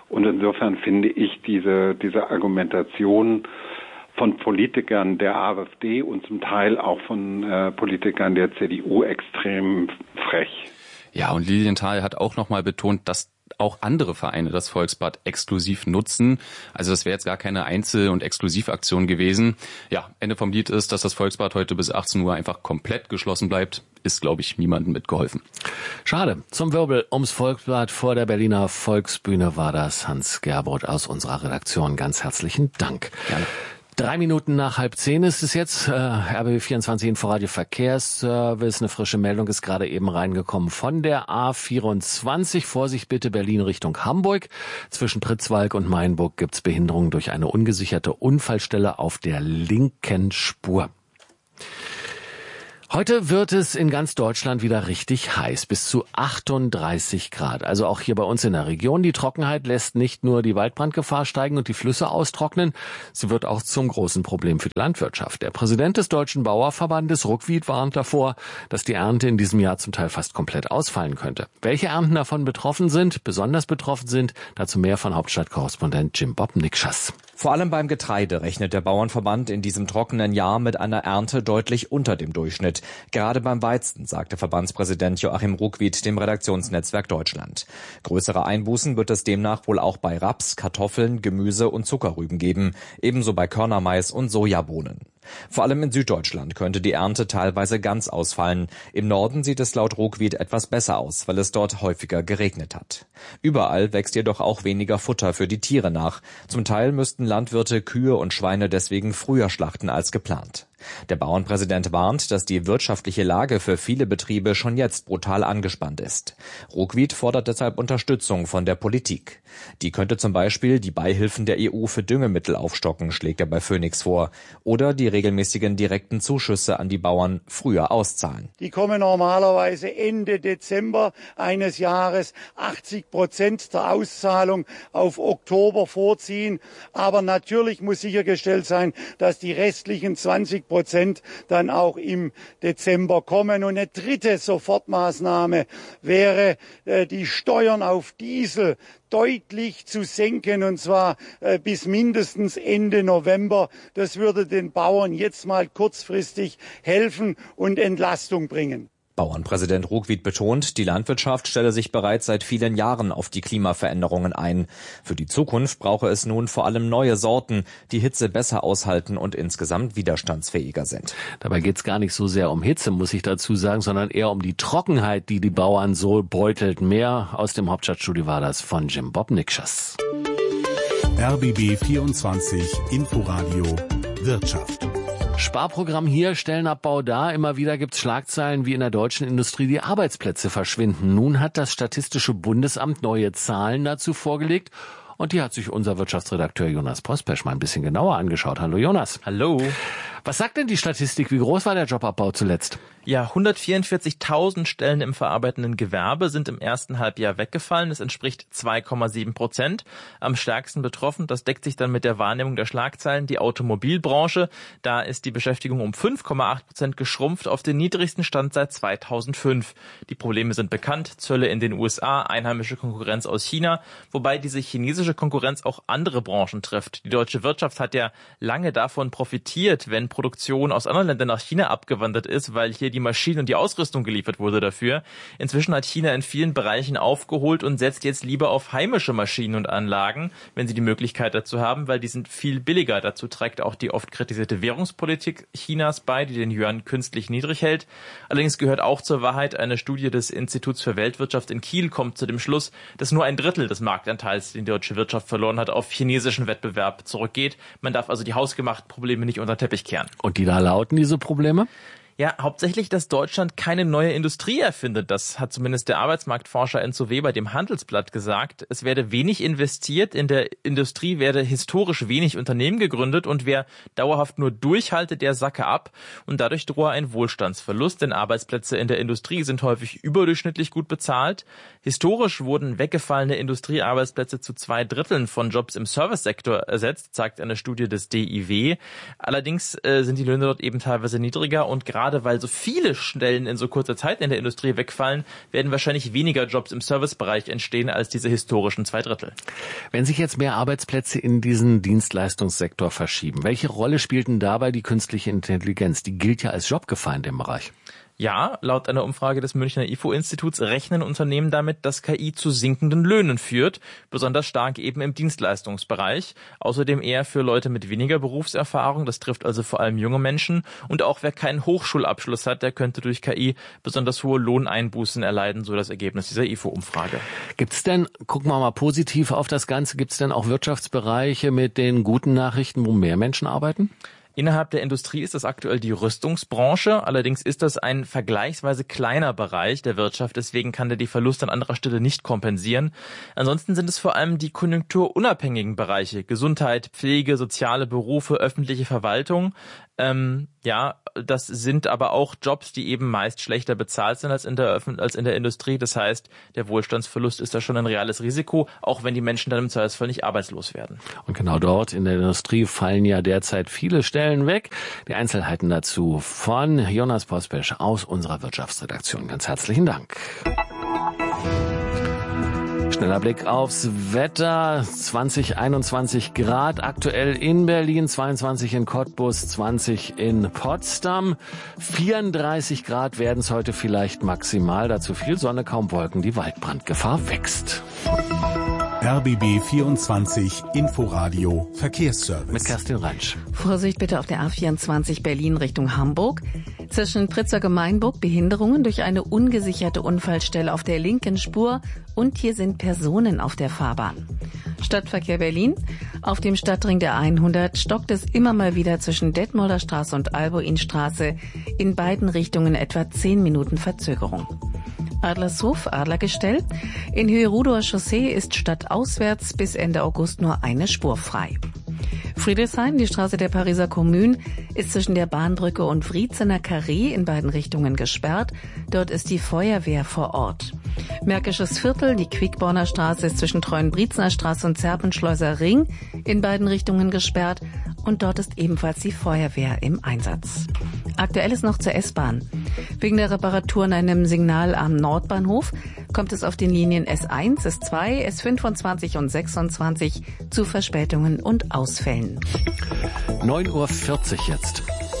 Und insofern finde ich diese Argumentation von Politikern der AfD und zum Teil auch von Politikern der CDU extrem frech. Ja, und Lilienthal hat auch nochmal betont, dass auch andere Vereine das Volksbad exklusiv nutzen. Also das wäre jetzt gar keine Einzel- und Exklusivaktion gewesen. Ja, Ende vom Lied ist, dass das Volksbad heute bis 18 Uhr einfach komplett geschlossen bleibt. Ist, glaube ich, niemandem mitgeholfen. Schade. Zum Wirbel ums Volksbad vor der Berliner Volksbühne war das Hans Gerbrot aus unserer Redaktion. Ganz herzlichen Dank. Gerne. 3 Minuten nach 9:30 ist es jetzt. RBB24 Inforadio Verkehrsservice. Eine frische Meldung ist gerade eben reingekommen von der A24. Vorsicht bitte, Berlin Richtung Hamburg. Zwischen Pritzwalk und Mainburg gibt's Behinderungen durch eine ungesicherte Unfallstelle auf der linken Spur. Heute wird es in ganz Deutschland wieder richtig heiß, bis zu 38 Grad. Also auch hier bei uns in der Region. Die Trockenheit lässt nicht nur die Waldbrandgefahr steigen und die Flüsse austrocknen, sie wird auch zum großen Problem für die Landwirtschaft. Der Präsident des Deutschen Bauernverbandes, Ruckwied, warnt davor, dass die Ernte in diesem Jahr zum Teil fast komplett ausfallen könnte. Welche Ernten davon besonders betroffen sind, dazu mehr von Hauptstadtkorrespondent Jim Bob Nikschas. Vor allem beim Getreide rechnet der Bauernverband in diesem trockenen Jahr mit einer Ernte deutlich unter dem Durchschnitt. Gerade beim Weizen, sagte Verbandspräsident Joachim Ruckwied dem Redaktionsnetzwerk Deutschland. Größere Einbußen wird es demnach wohl auch bei Raps, Kartoffeln, Gemüse und Zuckerrüben geben, ebenso bei Körnermais und Sojabohnen. Vor allem in Süddeutschland könnte die Ernte teilweise ganz ausfallen. Im Norden sieht es laut Ruckwied etwas besser aus, weil es dort häufiger geregnet hat. Überall wächst jedoch auch weniger Futter für die Tiere nach. Zum Teil müssten Landwirte Kühe und Schweine deswegen früher schlachten als geplant. Der Bauernpräsident warnt, dass die wirtschaftliche Lage für viele Betriebe schon jetzt brutal angespannt ist. Ruckwied fordert deshalb Unterstützung von der Politik. Die könnte zum Beispiel die Beihilfen der EU für Düngemittel aufstocken, schlägt er bei Phoenix vor, oder die regelmäßigen direkten Zuschüsse an die Bauern früher auszahlen. Die kommen normalerweise Ende Dezember eines Jahres, 80% der Auszahlung auf Oktober vorziehen. Aber natürlich muss sichergestellt sein, dass die restlichen 20% dann auch im Dezember kommen. Und eine dritte Sofortmaßnahme wäre, die Steuern auf Diesel deutlich zu senken, und zwar bis mindestens Ende November. Das würde den Bauern jetzt mal kurzfristig helfen und Entlastung bringen. Bauernpräsident Ruckwied betont, die Landwirtschaft stelle sich bereits seit vielen Jahren auf die Klimaveränderungen ein. Für die Zukunft brauche es nun vor allem neue Sorten, die Hitze besser aushalten und insgesamt widerstandsfähiger sind. Dabei geht es gar nicht so sehr um Hitze, muss ich dazu sagen, sondern eher um die Trockenheit, die die Bauern so beutelt. Mehr aus dem Hauptstadtstudio war das von Jim Bob Nikschas. RBB 24 Inforadio Wirtschaft. Sparprogramm hier, Stellenabbau da. Immer wieder gibt's Schlagzeilen, wie in der deutschen Industrie die Arbeitsplätze verschwinden. Nun hat das Statistische Bundesamt neue Zahlen dazu vorgelegt. Und die hat sich unser Wirtschaftsredakteur Jonas Prospesch mal ein bisschen genauer angeschaut. Hallo Jonas. Hallo. Was sagt denn die Statistik? Wie groß war der Jobabbau zuletzt? Ja, 144.000 Stellen im verarbeitenden Gewerbe sind im ersten Halbjahr weggefallen. Das entspricht 2,7%. Am stärksten betroffen, das deckt sich dann mit der Wahrnehmung der Schlagzeilen, die Automobilbranche. Da ist die Beschäftigung um 5,8% geschrumpft auf den niedrigsten Stand seit 2005. Die Probleme sind bekannt. Zölle in den USA, einheimische Konkurrenz aus China, wobei diese chinesische Konkurrenz auch andere Branchen trifft. Die deutsche Wirtschaft hat ja lange davon profitiert, wenn Produktion aus anderen Ländern nach China abgewandert ist, weil hier die Maschinen und die Ausrüstung geliefert wurde dafür. Inzwischen hat China in vielen Bereichen aufgeholt und setzt jetzt lieber auf heimische Maschinen und Anlagen, wenn sie die Möglichkeit dazu haben, weil die sind viel billiger. Dazu trägt auch die oft kritisierte Währungspolitik Chinas bei, die den Yuan künstlich niedrig hält. Allerdings gehört auch zur Wahrheit, eine Studie des Instituts für Weltwirtschaft in Kiel kommt zu dem Schluss, dass nur ein Drittel des Marktanteils, den die deutsche Wirtschaft verloren hat, auf chinesischen Wettbewerb zurückgeht. Man darf also die hausgemachten Probleme nicht unter den Teppich kehren. Und die da lauten, diese Probleme? Ja, hauptsächlich, dass Deutschland keine neue Industrie erfindet. Das hat zumindest der Arbeitsmarktforscher Enzo Weber dem Handelsblatt gesagt. Es werde wenig investiert, in der Industrie werde historisch wenig Unternehmen gegründet und wer dauerhaft nur durchhalte, der sacke ab. Und dadurch drohe ein Wohlstandsverlust, denn Arbeitsplätze in der Industrie sind häufig überdurchschnittlich gut bezahlt. Historisch wurden weggefallene Industriearbeitsplätze zu 2/3 von Jobs im Servicesektor ersetzt, sagt eine Studie des DIW. Allerdings sind die Löhne dort eben teilweise niedriger und gerade gerade weil so viele Stellen in so kurzer Zeit in der Industrie wegfallen, werden wahrscheinlich weniger Jobs im Servicebereich entstehen als diese historischen 2/3. Wenn sich jetzt mehr Arbeitsplätze in diesen Dienstleistungssektor verschieben, welche Rolle spielt denn dabei die künstliche Intelligenz? Die gilt ja als Jobgefeind im Bereich. Ja, laut einer Umfrage des Münchner IFO-Instituts rechnen Unternehmen damit, dass KI zu sinkenden Löhnen führt, besonders stark eben im Dienstleistungsbereich. Außerdem eher für Leute mit weniger Berufserfahrung, das trifft also vor allem junge Menschen. Und auch wer keinen Hochschulabschluss hat, der könnte durch KI besonders hohe Lohneinbußen erleiden, so das Ergebnis dieser IFO-Umfrage. Gibt's denn, gucken wir mal positiv auf das Ganze, gibt's denn auch Wirtschaftsbereiche mit den guten Nachrichten, wo mehr Menschen arbeiten? Innerhalb der Industrie ist das aktuell die Rüstungsbranche. Allerdings ist das ein vergleichsweise kleiner Bereich der Wirtschaft. Deswegen kann der die Verluste an anderer Stelle nicht kompensieren. Ansonsten sind es vor allem die konjunkturunabhängigen Bereiche. Gesundheit, Pflege, soziale Berufe, öffentliche Verwaltung. Das sind aber auch Jobs, die eben meist schlechter bezahlt sind als in der Industrie. Das heißt, der Wohlstandsverlust ist da schon ein reales Risiko, auch wenn die Menschen dann im Zweifelsfall nicht arbeitslos werden. Und genau dort in der Industrie fallen ja derzeit viele Stellen weg. Die Einzelheiten dazu von Jonas Pospesch aus unserer Wirtschaftsredaktion. Ganz herzlichen Dank. Schneller Blick aufs Wetter. 21 Grad aktuell in Berlin, 22 in Cottbus, 20 in Potsdam. 34 Grad werden es heute vielleicht maximal. Dazu viel Sonne, kaum Wolken. Die Waldbrandgefahr wächst. RBB 24 Inforadio Verkehrsservice. Mit Kerstin Reinsch. Vorsicht bitte auf der A24 Berlin Richtung Hamburg. Zwischen Pritzker-Gemeinburg Behinderungen durch eine ungesicherte Unfallstelle auf der linken Spur und hier sind Personen auf der Fahrbahn. Stadtverkehr Berlin. Auf dem Stadtring der 100 stockt es immer mal wieder zwischen Detmolder Straße und Albuinstraße. In beiden Richtungen etwa 10 Minuten Verzögerung. Adlershof, Adlergestell. In Höhe Rudower Chaussee ist stadtauswärts bis Ende August nur eine Spur frei. Friedrichshain, die Straße der Pariser Kommune, ist zwischen der Bahnbrücke und Wriezener Carré in beiden Richtungen gesperrt. Dort ist die Feuerwehr vor Ort. Märkisches Viertel, die Quickborner Straße ist zwischen Treuenbriezner Straße und Zerpenschleuser Ring in beiden Richtungen gesperrt. Und dort ist ebenfalls die Feuerwehr im Einsatz. Aktuell ist noch zur S-Bahn. Wegen der Reparatur an einem Signal am Nordbahnhof kommt es auf den Linien S1, S2, S25 und 26 zu Verspätungen und Ausfällen. 9:40 Uhr jetzt.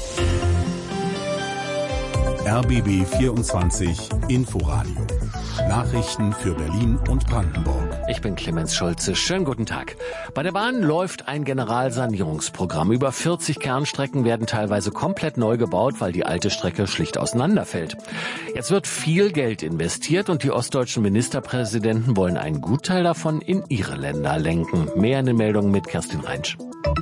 RBB 24 Inforadio. Nachrichten für Berlin und Brandenburg. Ich bin Clemens Schulze. Schönen guten Tag. Bei der Bahn läuft ein Generalsanierungsprogramm. Über 40 Kernstrecken werden teilweise komplett neu gebaut, weil die alte Strecke schlicht auseinanderfällt. Jetzt wird viel Geld investiert und die ostdeutschen Ministerpräsidenten wollen einen Gutteil davon in ihre Länder lenken. Mehr in den Meldungen mit Kerstin Reinsch.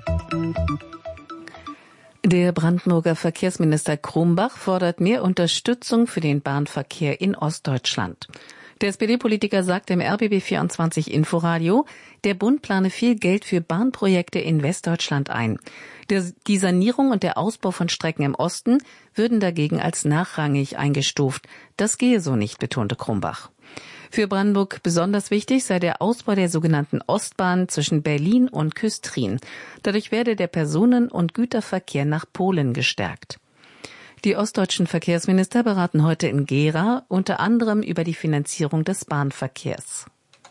Der Brandenburger Verkehrsminister Krumbach fordert mehr Unterstützung für den Bahnverkehr in Ostdeutschland. Der SPD-Politiker sagt im RBB 24 Inforadio, der Bund plane viel Geld für Bahnprojekte in Westdeutschland ein. Die Sanierung und der Ausbau von Strecken im Osten würden dagegen als nachrangig eingestuft. Das gehe so nicht, betonte Krumbach. Für Brandenburg besonders wichtig sei der Ausbau der sogenannten Ostbahn zwischen Berlin und Küstrin. Dadurch werde der Personen- und Güterverkehr nach Polen gestärkt. Die ostdeutschen Verkehrsminister beraten heute in Gera unter anderem über die Finanzierung des Bahnverkehrs.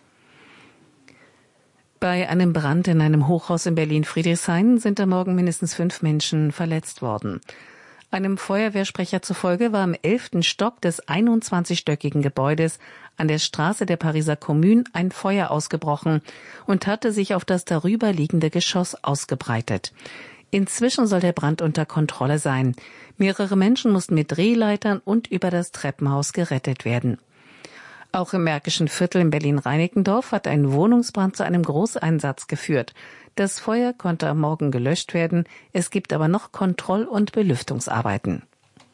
Bei einem Brand in einem Hochhaus in Berlin-Friedrichshain sind am Morgen mindestens 5 Menschen verletzt worden. Einem Feuerwehrsprecher zufolge war im 11. Stock des 21-stöckigen Gebäudes an der Straße der Pariser Kommune ein Feuer ausgebrochen und hatte sich auf das darüber liegende Geschoss ausgebreitet. Inzwischen soll der Brand unter Kontrolle sein. Mehrere Menschen mussten mit Drehleitern und über das Treppenhaus gerettet werden. Auch im Märkischen Viertel in Berlin-Reinickendorf hat ein Wohnungsbrand zu einem Großeinsatz geführt. Das Feuer konnte am Morgen gelöscht werden. Es gibt aber noch Kontroll- und Belüftungsarbeiten.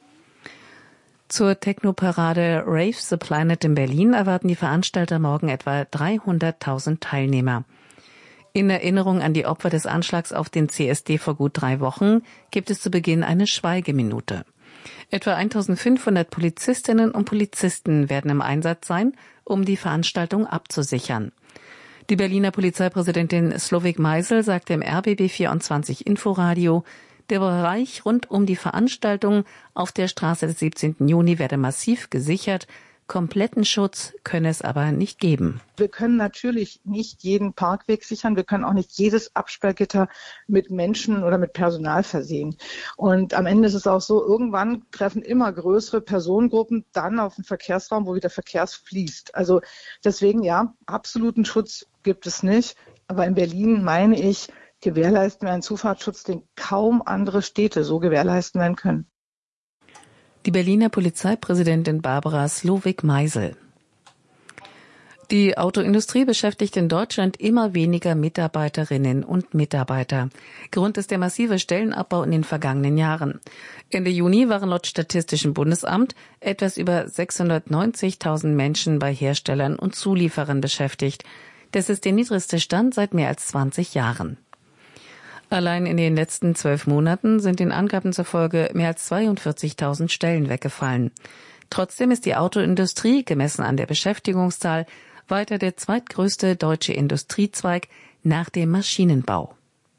Zur Technoparade Rave the Planet in Berlin erwarten die Veranstalter morgen etwa 300.000 Teilnehmer. In Erinnerung an die Opfer des Anschlags auf den CSD vor gut 3 Wochen gibt es zu Beginn eine Schweigeminute. Etwa 1.500 Polizistinnen und Polizisten werden im Einsatz sein, um die Veranstaltung abzusichern. Die Berliner Polizeipräsidentin Slowik Meisel sagte im RBB 24 Inforadio, Der Bereich rund um die Veranstaltung auf der Straße des 17. Juni werde massiv gesichert. Kompletten Schutz könne es aber nicht geben. Wir können natürlich nicht jeden Parkweg sichern. Wir können auch nicht jedes Absperrgitter mit Menschen oder mit Personal versehen. Und am Ende ist es auch so, irgendwann treffen immer größere Personengruppen dann auf den Verkehrsraum, wo wieder Verkehr fließt. Also deswegen, ja, absoluten Schutz gibt es nicht. Aber in Berlin, meine ich, gewährleisten wir einen Zufahrtsschutz, den kaum andere Städte so gewährleisten werden können. Die Berliner Polizeipräsidentin Barbara Slowik-Meisel. Die Autoindustrie beschäftigt in Deutschland immer weniger Mitarbeiterinnen und Mitarbeiter. Grund ist der massive Stellenabbau in den vergangenen Jahren. Ende Juni waren laut Statistischem Bundesamt etwas über 690.000 Menschen bei Herstellern und Zulieferern beschäftigt. Das ist der niedrigste Stand seit mehr als 20 Jahren. Allein in den letzten 12 Monaten sind den Angaben zufolge mehr als 42.000 Stellen weggefallen. Trotzdem ist die Autoindustrie, gemessen an der Beschäftigungszahl, weiter der zweitgrößte deutsche Industriezweig nach dem Maschinenbau.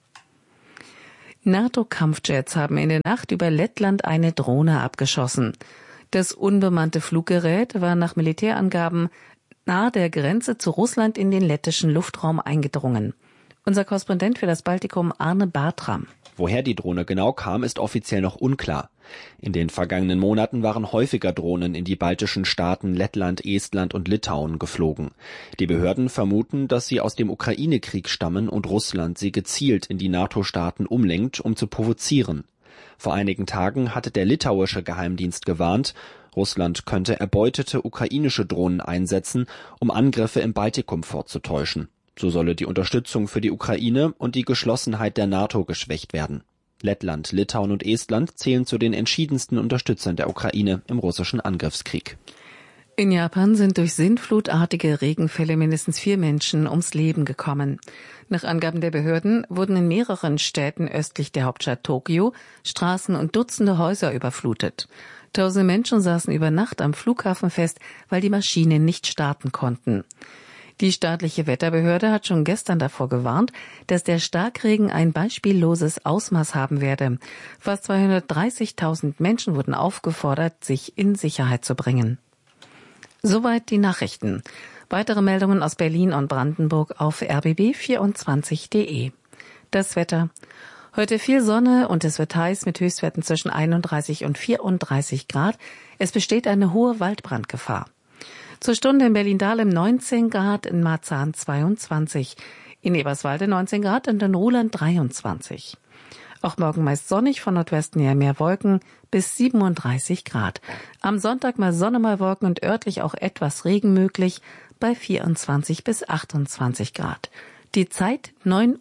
NATO-Kampfjets haben in der Nacht über Lettland eine Drohne abgeschossen. Das unbemannte Fluggerät war nach Militärangaben nahe der Grenze zu Russland in den lettischen Luftraum eingedrungen. Unser Korrespondent für das Baltikum Arne Bartram. Woher die Drohne genau kam, ist offiziell noch unklar. In den vergangenen Monaten waren häufiger Drohnen in die baltischen Staaten Lettland, Estland und Litauen geflogen. Die Behörden vermuten, dass sie aus dem Ukraine-Krieg stammen und Russland sie gezielt in die NATO-Staaten umlenkt, um zu provozieren. Vor einigen Tagen hatte der litauische Geheimdienst gewarnt, Russland könnte erbeutete ukrainische Drohnen einsetzen, um Angriffe im Baltikum vorzutäuschen. So solle die Unterstützung für die Ukraine und die Geschlossenheit der NATO geschwächt werden. Lettland, Litauen und Estland zählen zu den entschiedensten Unterstützern der Ukraine im russischen Angriffskrieg. In Japan sind durch sintflutartige Regenfälle mindestens 4 Menschen ums Leben gekommen. Nach Angaben der Behörden wurden in mehreren Städten östlich der Hauptstadt Tokio Straßen und Dutzende Häuser überflutet. Tausende Menschen saßen über Nacht am Flughafen fest, weil die Maschinen nicht starten konnten. Die staatliche Wetterbehörde hat schon gestern davor gewarnt, dass der Starkregen ein beispielloses Ausmaß haben werde. Fast 230.000 Menschen wurden aufgefordert, sich in Sicherheit zu bringen. Soweit die Nachrichten. Weitere Meldungen aus Berlin und Brandenburg auf rbb24.de. Das Wetter. Heute viel Sonne und es wird heiß mit Höchstwerten zwischen 31 und 34 Grad. Es besteht eine hohe Waldbrandgefahr. Zur Stunde in Berlin-Dahlem 19 Grad, in Marzahn 22, in Eberswalde 19 Grad und in Ruhland 23. Auch morgen meist sonnig, von Nordwesten her mehr Wolken bis 37 Grad. Am Sonntag mal Sonne, mal Wolken und örtlich auch etwas Regen möglich bei 24 bis 28 Grad. Die Zeit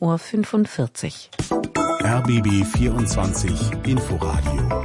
9:45 Uhr. RBB 24 Inforadio.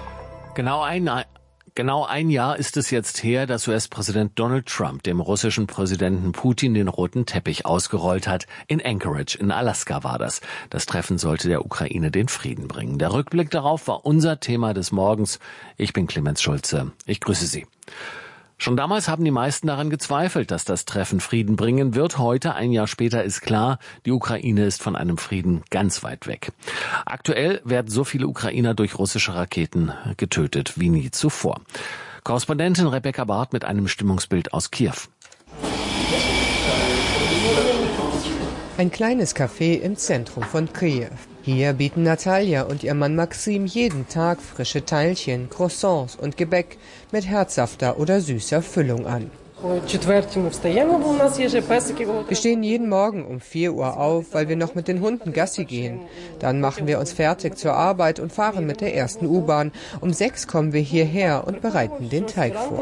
Genau ein Jahr ist es jetzt her, dass US-Präsident Donald Trump dem russischen Präsidenten Putin den roten Teppich ausgerollt hat. In Anchorage in Alaska war das. Das Treffen sollte der Ukraine den Frieden bringen. Der Rückblick darauf war unser Thema des Morgens. Ich bin Clemens Schulze. Ich grüße Sie. Schon damals haben die meisten daran gezweifelt, dass das Treffen Frieden bringen wird. Heute, ein Jahr später, ist klar, die Ukraine ist von einem Frieden ganz weit weg. Aktuell werden so viele Ukrainer durch russische Raketen getötet wie nie zuvor. Korrespondentin Rebecca Barth mit einem Stimmungsbild aus Kiew. Ein kleines Café im Zentrum von Kiew. Hier bieten Natalia und ihr Mann Maxim jeden Tag frische Teilchen, Croissants und Gebäck mit herzhafter oder süßer Füllung an. Wir stehen jeden Morgen um 4 Uhr auf, weil wir noch mit den Hunden Gassi gehen. Dann machen wir uns fertig zur Arbeit und fahren mit der ersten U-Bahn. Um 6 kommen wir hierher und bereiten den Teig vor.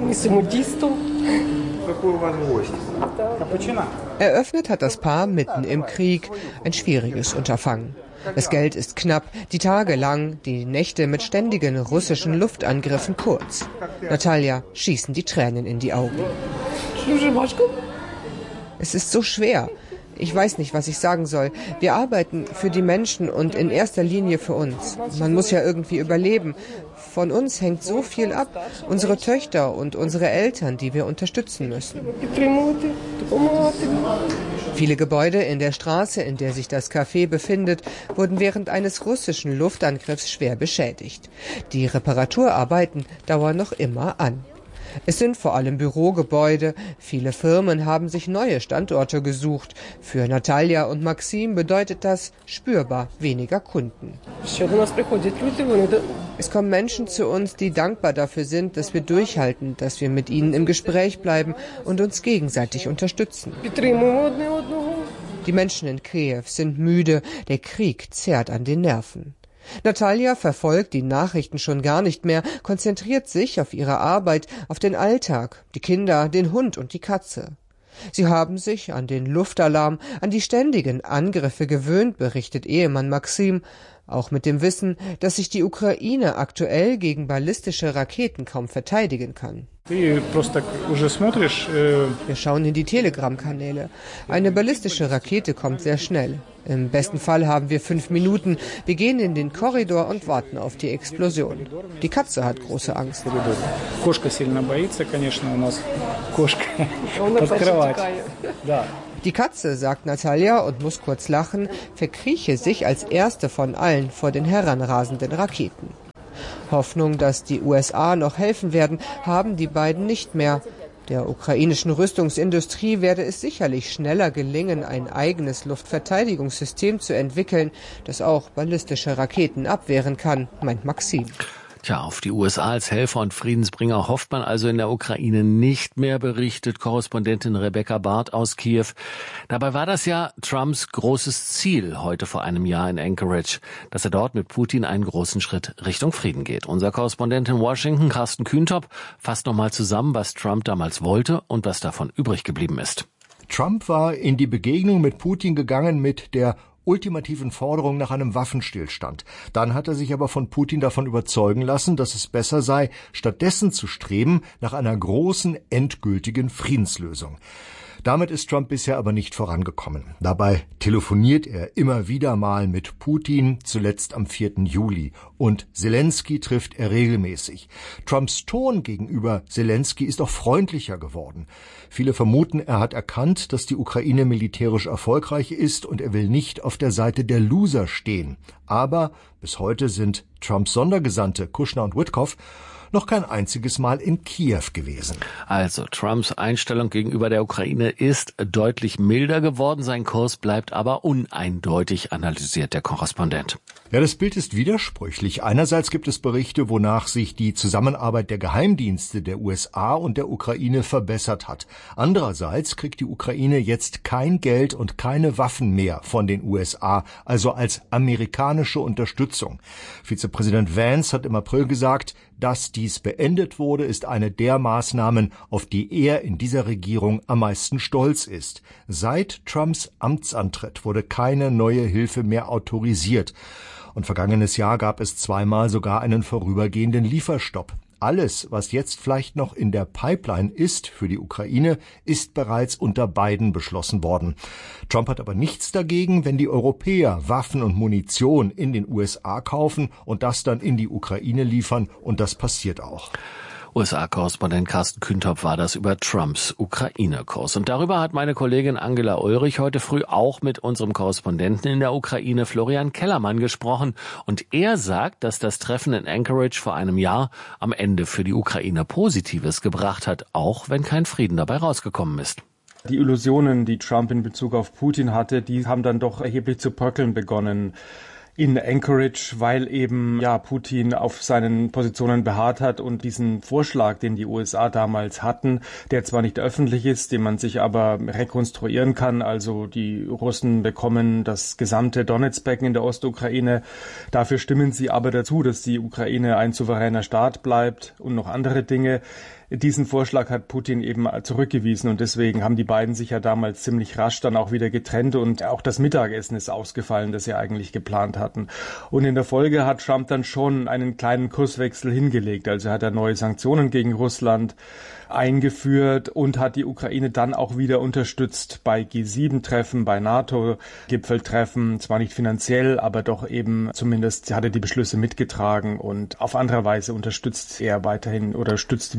Eröffnet hat das Paar mitten im Krieg. Ein schwieriges Unterfangen. Das Geld ist knapp, die Tage lang, die Nächte mit ständigen russischen Luftangriffen kurz. Natalia schießen die Tränen in die Augen. Es ist so schwer. Ich weiß nicht, was ich sagen soll. Wir arbeiten für die Menschen und in erster Linie für uns. Man muss ja irgendwie überleben. Von uns hängt so viel ab. Unsere Töchter und unsere Eltern, die wir unterstützen müssen. Viele Gebäude in der Straße, in der sich das Café befindet, wurden während eines russischen Luftangriffs schwer beschädigt. Die Reparaturarbeiten dauern noch immer an. Es sind vor allem Bürogebäude. Viele Firmen haben sich neue Standorte gesucht. Für Natalia und Maxim bedeutet das spürbar weniger Kunden. Es kommen Menschen zu uns, die dankbar dafür sind, dass wir durchhalten, dass wir mit ihnen im Gespräch bleiben und uns gegenseitig unterstützen. Die Menschen in Kiew sind müde. Der Krieg zerrt an den Nerven. Natalia verfolgt die Nachrichten schon gar nicht mehr, konzentriert sich auf ihre Arbeit, auf den Alltag, die Kinder, den Hund und die Katze. Sie haben sich an den Luftalarm, an die ständigen Angriffe gewöhnt, berichtet Ehemann Maxim, auch mit dem Wissen, dass sich die Ukraine aktuell gegen ballistische Raketen kaum verteidigen kann. Wir schauen in die Telegram-Kanäle. Eine ballistische Rakete kommt sehr schnell. Im besten Fall haben wir 5 Minuten. Wir gehen in den Korridor und warten auf die Explosion. Die Katze hat große Angst. Die Katze, sagt Natalia und muss kurz lachen, verkrieche sich als erste von allen vor den heranrasenden Raketen. Hoffnung, dass die USA noch helfen werden, haben die beiden nicht mehr. Der ukrainischen Rüstungsindustrie werde es sicherlich schneller gelingen, ein eigenes Luftverteidigungssystem zu entwickeln, das auch ballistische Raketen abwehren kann, meint Maxim. Tja, auf die USA als Helfer und Friedensbringer hofft man also in der Ukraine nicht mehr, berichtet Korrespondentin Rebecca Barth aus Kiew. Dabei war das ja Trumps großes Ziel heute vor einem Jahr in Anchorage, dass er dort mit Putin einen großen Schritt Richtung Frieden geht. Unser Korrespondent in Washington, Carsten Kühntop, fasst nochmal zusammen, was Trump damals wollte und was davon übrig geblieben ist. Trump war in die Begegnung mit Putin gegangen mit der ultimativen Forderung nach einem Waffenstillstand. Dann hat er sich aber von Putin davon überzeugen lassen, dass es besser sei, stattdessen zu streben nach einer großen, endgültigen Friedenslösung. Damit ist Trump bisher aber nicht vorangekommen. Dabei telefoniert er immer wieder mal mit Putin, zuletzt am 4. Juli. Und Zelensky trifft er regelmäßig. Trumps Ton gegenüber Zelensky ist auch freundlicher geworden. Viele vermuten, er hat erkannt, dass die Ukraine militärisch erfolgreich ist und er will nicht auf der Seite der Loser stehen. Aber bis heute sind Trumps Sondergesandte Kushner und Witkoff noch kein einziges Mal in Kiew gewesen. Also Trumps Einstellung gegenüber der Ukraine ist deutlich milder geworden. Sein Kurs bleibt aber uneindeutig, analysiert der Korrespondent. Ja, das Bild ist widersprüchlich. Einerseits gibt es Berichte, wonach sich die Zusammenarbeit der Geheimdienste der USA und der Ukraine verbessert hat. Andererseits kriegt die Ukraine jetzt kein Geld und keine Waffen mehr von den USA, also als amerikanische Unterstützung. Vizepräsident Vance hat im April gesagt, dass dies beendet wurde, ist eine der Maßnahmen, auf die er in dieser Regierung am meisten stolz ist. Seit Trumps Amtsantritt wurde keine neue Hilfe mehr autorisiert. Und vergangenes Jahr gab es zweimal sogar einen vorübergehenden Lieferstopp. Alles, was jetzt vielleicht noch in der Pipeline ist für die Ukraine, ist bereits unter Biden beschlossen worden. Trump hat aber nichts dagegen, wenn die Europäer Waffen und Munition in den USA kaufen und das dann in die Ukraine liefern, und das passiert auch. USA-Korrespondent Carsten Kühntop war das über Trumps Ukraine-Kurs. Und darüber hat meine Kollegin Angela Ulrich heute früh auch mit unserem Korrespondenten in der Ukraine, Florian Kellermann, gesprochen. Und er sagt, dass das Treffen in Anchorage vor einem Jahr am Ende für die Ukraine Positives gebracht hat, auch wenn kein Frieden dabei rausgekommen ist. Die Illusionen, die Trump in Bezug auf Putin hatte, die haben dann doch erheblich zu bröckeln begonnen in Anchorage, weil eben Putin auf seinen Positionen beharrt hat und diesen Vorschlag, den die USA damals hatten, der zwar nicht öffentlich ist, den man sich aber rekonstruieren kann, also die Russen bekommen das gesamte Donetsbecken in der Ostukraine, dafür stimmen sie aber dazu, dass die Ukraine ein souveräner Staat bleibt und noch andere Dinge. Diesen Vorschlag hat Putin eben zurückgewiesen und deswegen haben die beiden sich ja damals ziemlich rasch dann auch wieder getrennt und auch das Mittagessen ist ausgefallen, das sie eigentlich geplant hatten. Und in der Folge hat Trump dann schon einen kleinen Kurswechsel hingelegt. Also hat er neue Sanktionen gegen Russland eingeführt und hat die Ukraine dann auch wieder unterstützt bei G7-Treffen, bei NATO-Gipfeltreffen, zwar nicht finanziell, aber doch eben zumindest hat er die Beschlüsse mitgetragen und auf andere Weise unterstützt er weiterhin oder stützt wieder die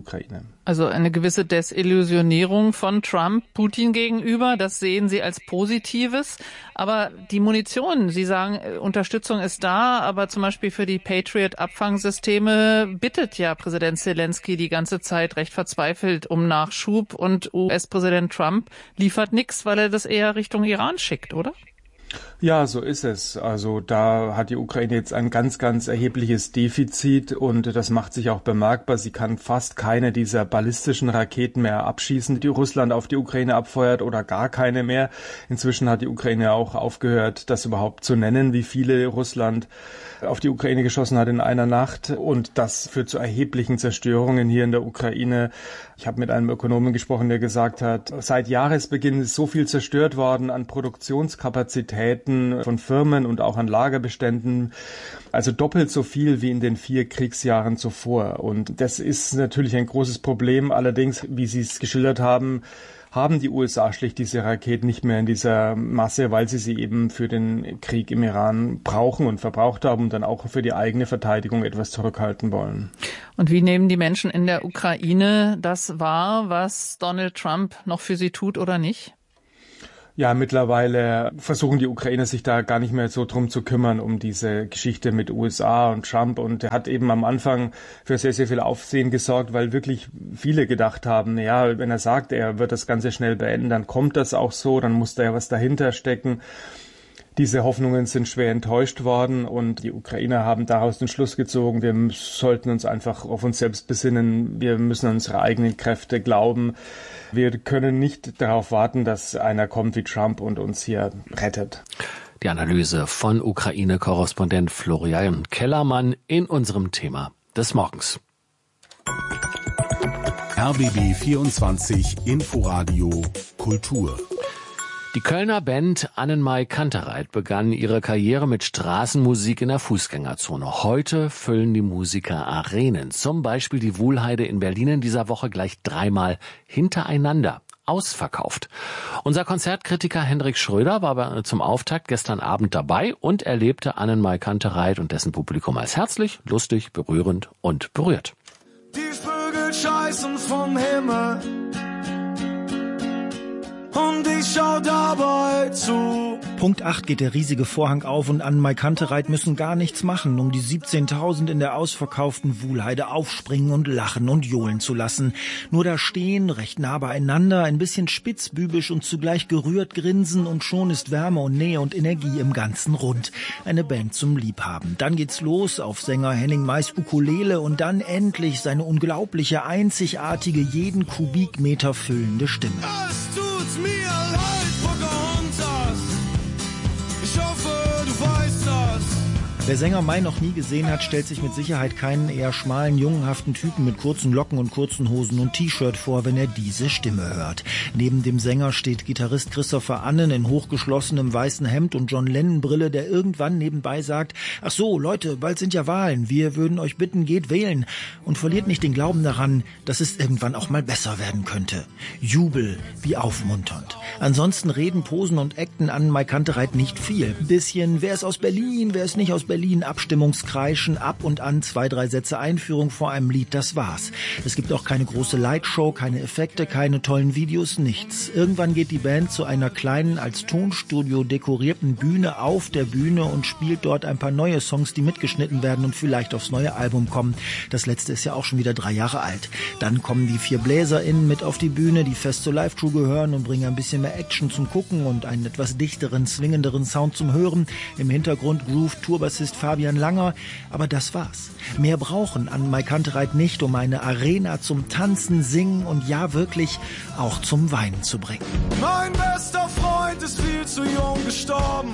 Ukraine. Also eine gewisse Desillusionierung von Trump Putin gegenüber, das sehen Sie als Positives. Aber die Munition, Sie sagen, Unterstützung ist da, aber zum Beispiel für die Patriot-Abfangsysteme bittet ja Präsident Zelensky die ganze Zeit recht verzweifelt um Nachschub und US-Präsident Trump liefert nichts, weil er das eher Richtung Iran schickt, oder? Ja, so ist es. Also da hat die Ukraine jetzt ein ganz, ganz erhebliches Defizit und das macht sich auch bemerkbar. Sie kann fast keine dieser ballistischen Raketen mehr abschießen, die Russland auf die Ukraine abfeuert, oder gar keine mehr. Inzwischen hat die Ukraine auch aufgehört, das überhaupt zu nennen, wie viele Russland auf die Ukraine geschossen hat in einer Nacht, und das führt zu erheblichen Zerstörungen hier in der Ukraine. Ich habe mit einem Ökonomen gesprochen, der gesagt hat, seit Jahresbeginn ist so viel zerstört worden an Produktionskapazitäten von Firmen und auch an Lagerbeständen, also doppelt so viel wie in den 4 Kriegsjahren zuvor. Und das ist natürlich ein großes Problem. Allerdings, wie Sie es geschildert haben die USA schlicht diese Raketen nicht mehr in dieser Masse, weil sie eben für den Krieg im Iran brauchen und verbraucht haben und dann auch für die eigene Verteidigung etwas zurückhalten wollen. Und wie nehmen die Menschen in der Ukraine das wahr, was Donald Trump noch für sie tut oder nicht? Ja, mittlerweile versuchen die Ukrainer sich da gar nicht mehr so drum zu kümmern, um diese Geschichte mit USA und Trump. Und er hat eben am Anfang für sehr, sehr viel Aufsehen gesorgt, weil wirklich viele gedacht haben, ja, wenn er sagt, er wird das Ganze schnell beenden, dann kommt das auch so, dann muss da ja was dahinter stecken. Diese Hoffnungen sind schwer enttäuscht worden und die Ukrainer haben daraus den Schluss gezogen, wir sollten uns einfach auf uns selbst besinnen, wir müssen an unsere eigenen Kräfte glauben. Wir können nicht darauf warten, dass einer kommt wie Trump und uns hier rettet. Die Analyse von Ukraine-Korrespondent Florian Kellermann in unserem Thema des Morgens. RBB 24 Inforadio Kultur. Die Kölner Band Annenmai Kantereit begann ihre Karriere mit Straßenmusik in der Fußgängerzone. Heute füllen die Musiker Arenen, zum Beispiel die Wuhlheide in Berlin in dieser Woche gleich 3-mal hintereinander. Ausverkauft. Unser Konzertkritiker Hendrik Schröder war zum Auftakt gestern Abend dabei und erlebte Annenmai Kantereit und dessen Publikum als herzlich, lustig, berührend und berührt. Die Vögel scheißen vom Himmel und ich schau dabei zu. Punkt 8 geht der riesige Vorhang auf und Annenmai Kantereit müssen gar nichts machen, um die 17.000 in der ausverkauften Wuhlheide aufspringen und lachen und johlen zu lassen. Nur da stehen, recht nah beieinander, ein bisschen spitzbübisch und zugleich gerührt grinsen und schon ist Wärme und Nähe und Energie im ganzen Rund. Eine Band zum Liebhaben. Dann geht's los auf Sänger Henning Mays Ukulele und dann endlich seine unglaubliche, einzigartige, jeden Kubikmeter füllende Stimme. Tut's mir leid, Pocahontas. Ich hoffe, du weißt das. Wer Sänger May noch nie gesehen hat, stellt sich mit Sicherheit keinen eher schmalen, jungenhaften Typen mit kurzen Locken und kurzen Hosen und T-Shirt vor, wenn er diese Stimme hört. Neben dem Sänger steht Gitarrist Christopher Annen in hochgeschlossenem weißen Hemd und John Lennon-Brille, der irgendwann nebenbei sagt, ach so, Leute, bald sind ja Wahlen, wir würden euch bitten, geht wählen. Und verliert nicht den Glauben daran, dass es irgendwann auch mal besser werden könnte. Jubel, wie aufmunternd. Ansonsten reden, posen und acten Annenmai Kantereit nicht viel. Bisschen, wer ist aus Berlin, wer ist nicht aus Berlin, Abstimmungskreischen, ab und an 2-3 Sätze Einführung vor einem Lied, das war's. Es gibt auch keine große Lightshow, keine Effekte, keine tollen Videos, nichts. Irgendwann geht die Band zu einer kleinen, als Tonstudio dekorierten Bühne auf der Bühne und spielt dort ein paar neue Songs, die mitgeschnitten werden und vielleicht aufs neue Album kommen. Das letzte ist ja auch schon wieder 3 Jahre alt. Dann kommen die 4 BläserInnen mit auf die Bühne, die fest zur Live-Crew gehören und bringen ein bisschen mehr Action zum Gucken und einen etwas dichteren, swingenderen Sound zum Hören. Im Hintergrund Groove-Tourbassist Fabian Langer, aber das war's. Mehr brauchen Annenmai Kantereit nicht, um eine Arena zum Tanzen, Singen und ja wirklich auch zum Weinen zu bringen. Mein bester Freund ist viel zu jung gestorben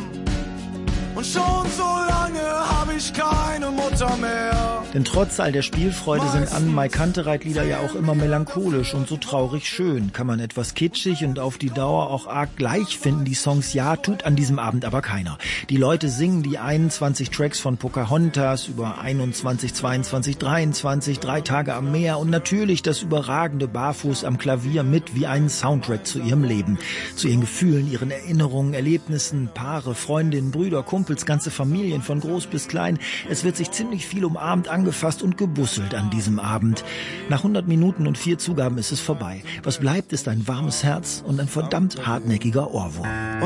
und schon so lange habe ich keine Mutter mehr. Denn trotz all der Spielfreude sind Annenmai Kantereit-Lieder ja auch immer melancholisch und so traurig schön. Kann man etwas kitschig und auf die Dauer auch arg gleich finden, die Songs, ja, tut an diesem Abend aber keiner. Die Leute singen die 21 Tracks von Pocahontas über 21, 22, 23, 3 Tage am Meer und natürlich das überragende Barfuß am Klavier mit wie einen Soundtrack zu ihrem Leben. Zu ihren Gefühlen, ihren Erinnerungen, Erlebnissen, Paare, Freundinnen, Brüder, Kumpels, Kumpels, ganze Familien von groß bis klein. Es wird sich ziemlich viel umarmt, angefasst und gebusselt an diesem Abend. Nach 100 Minuten und 4 Zugaben ist es vorbei. Was bleibt, ist ein warmes Herz und ein verdammt hartnäckiger Ohrwurm.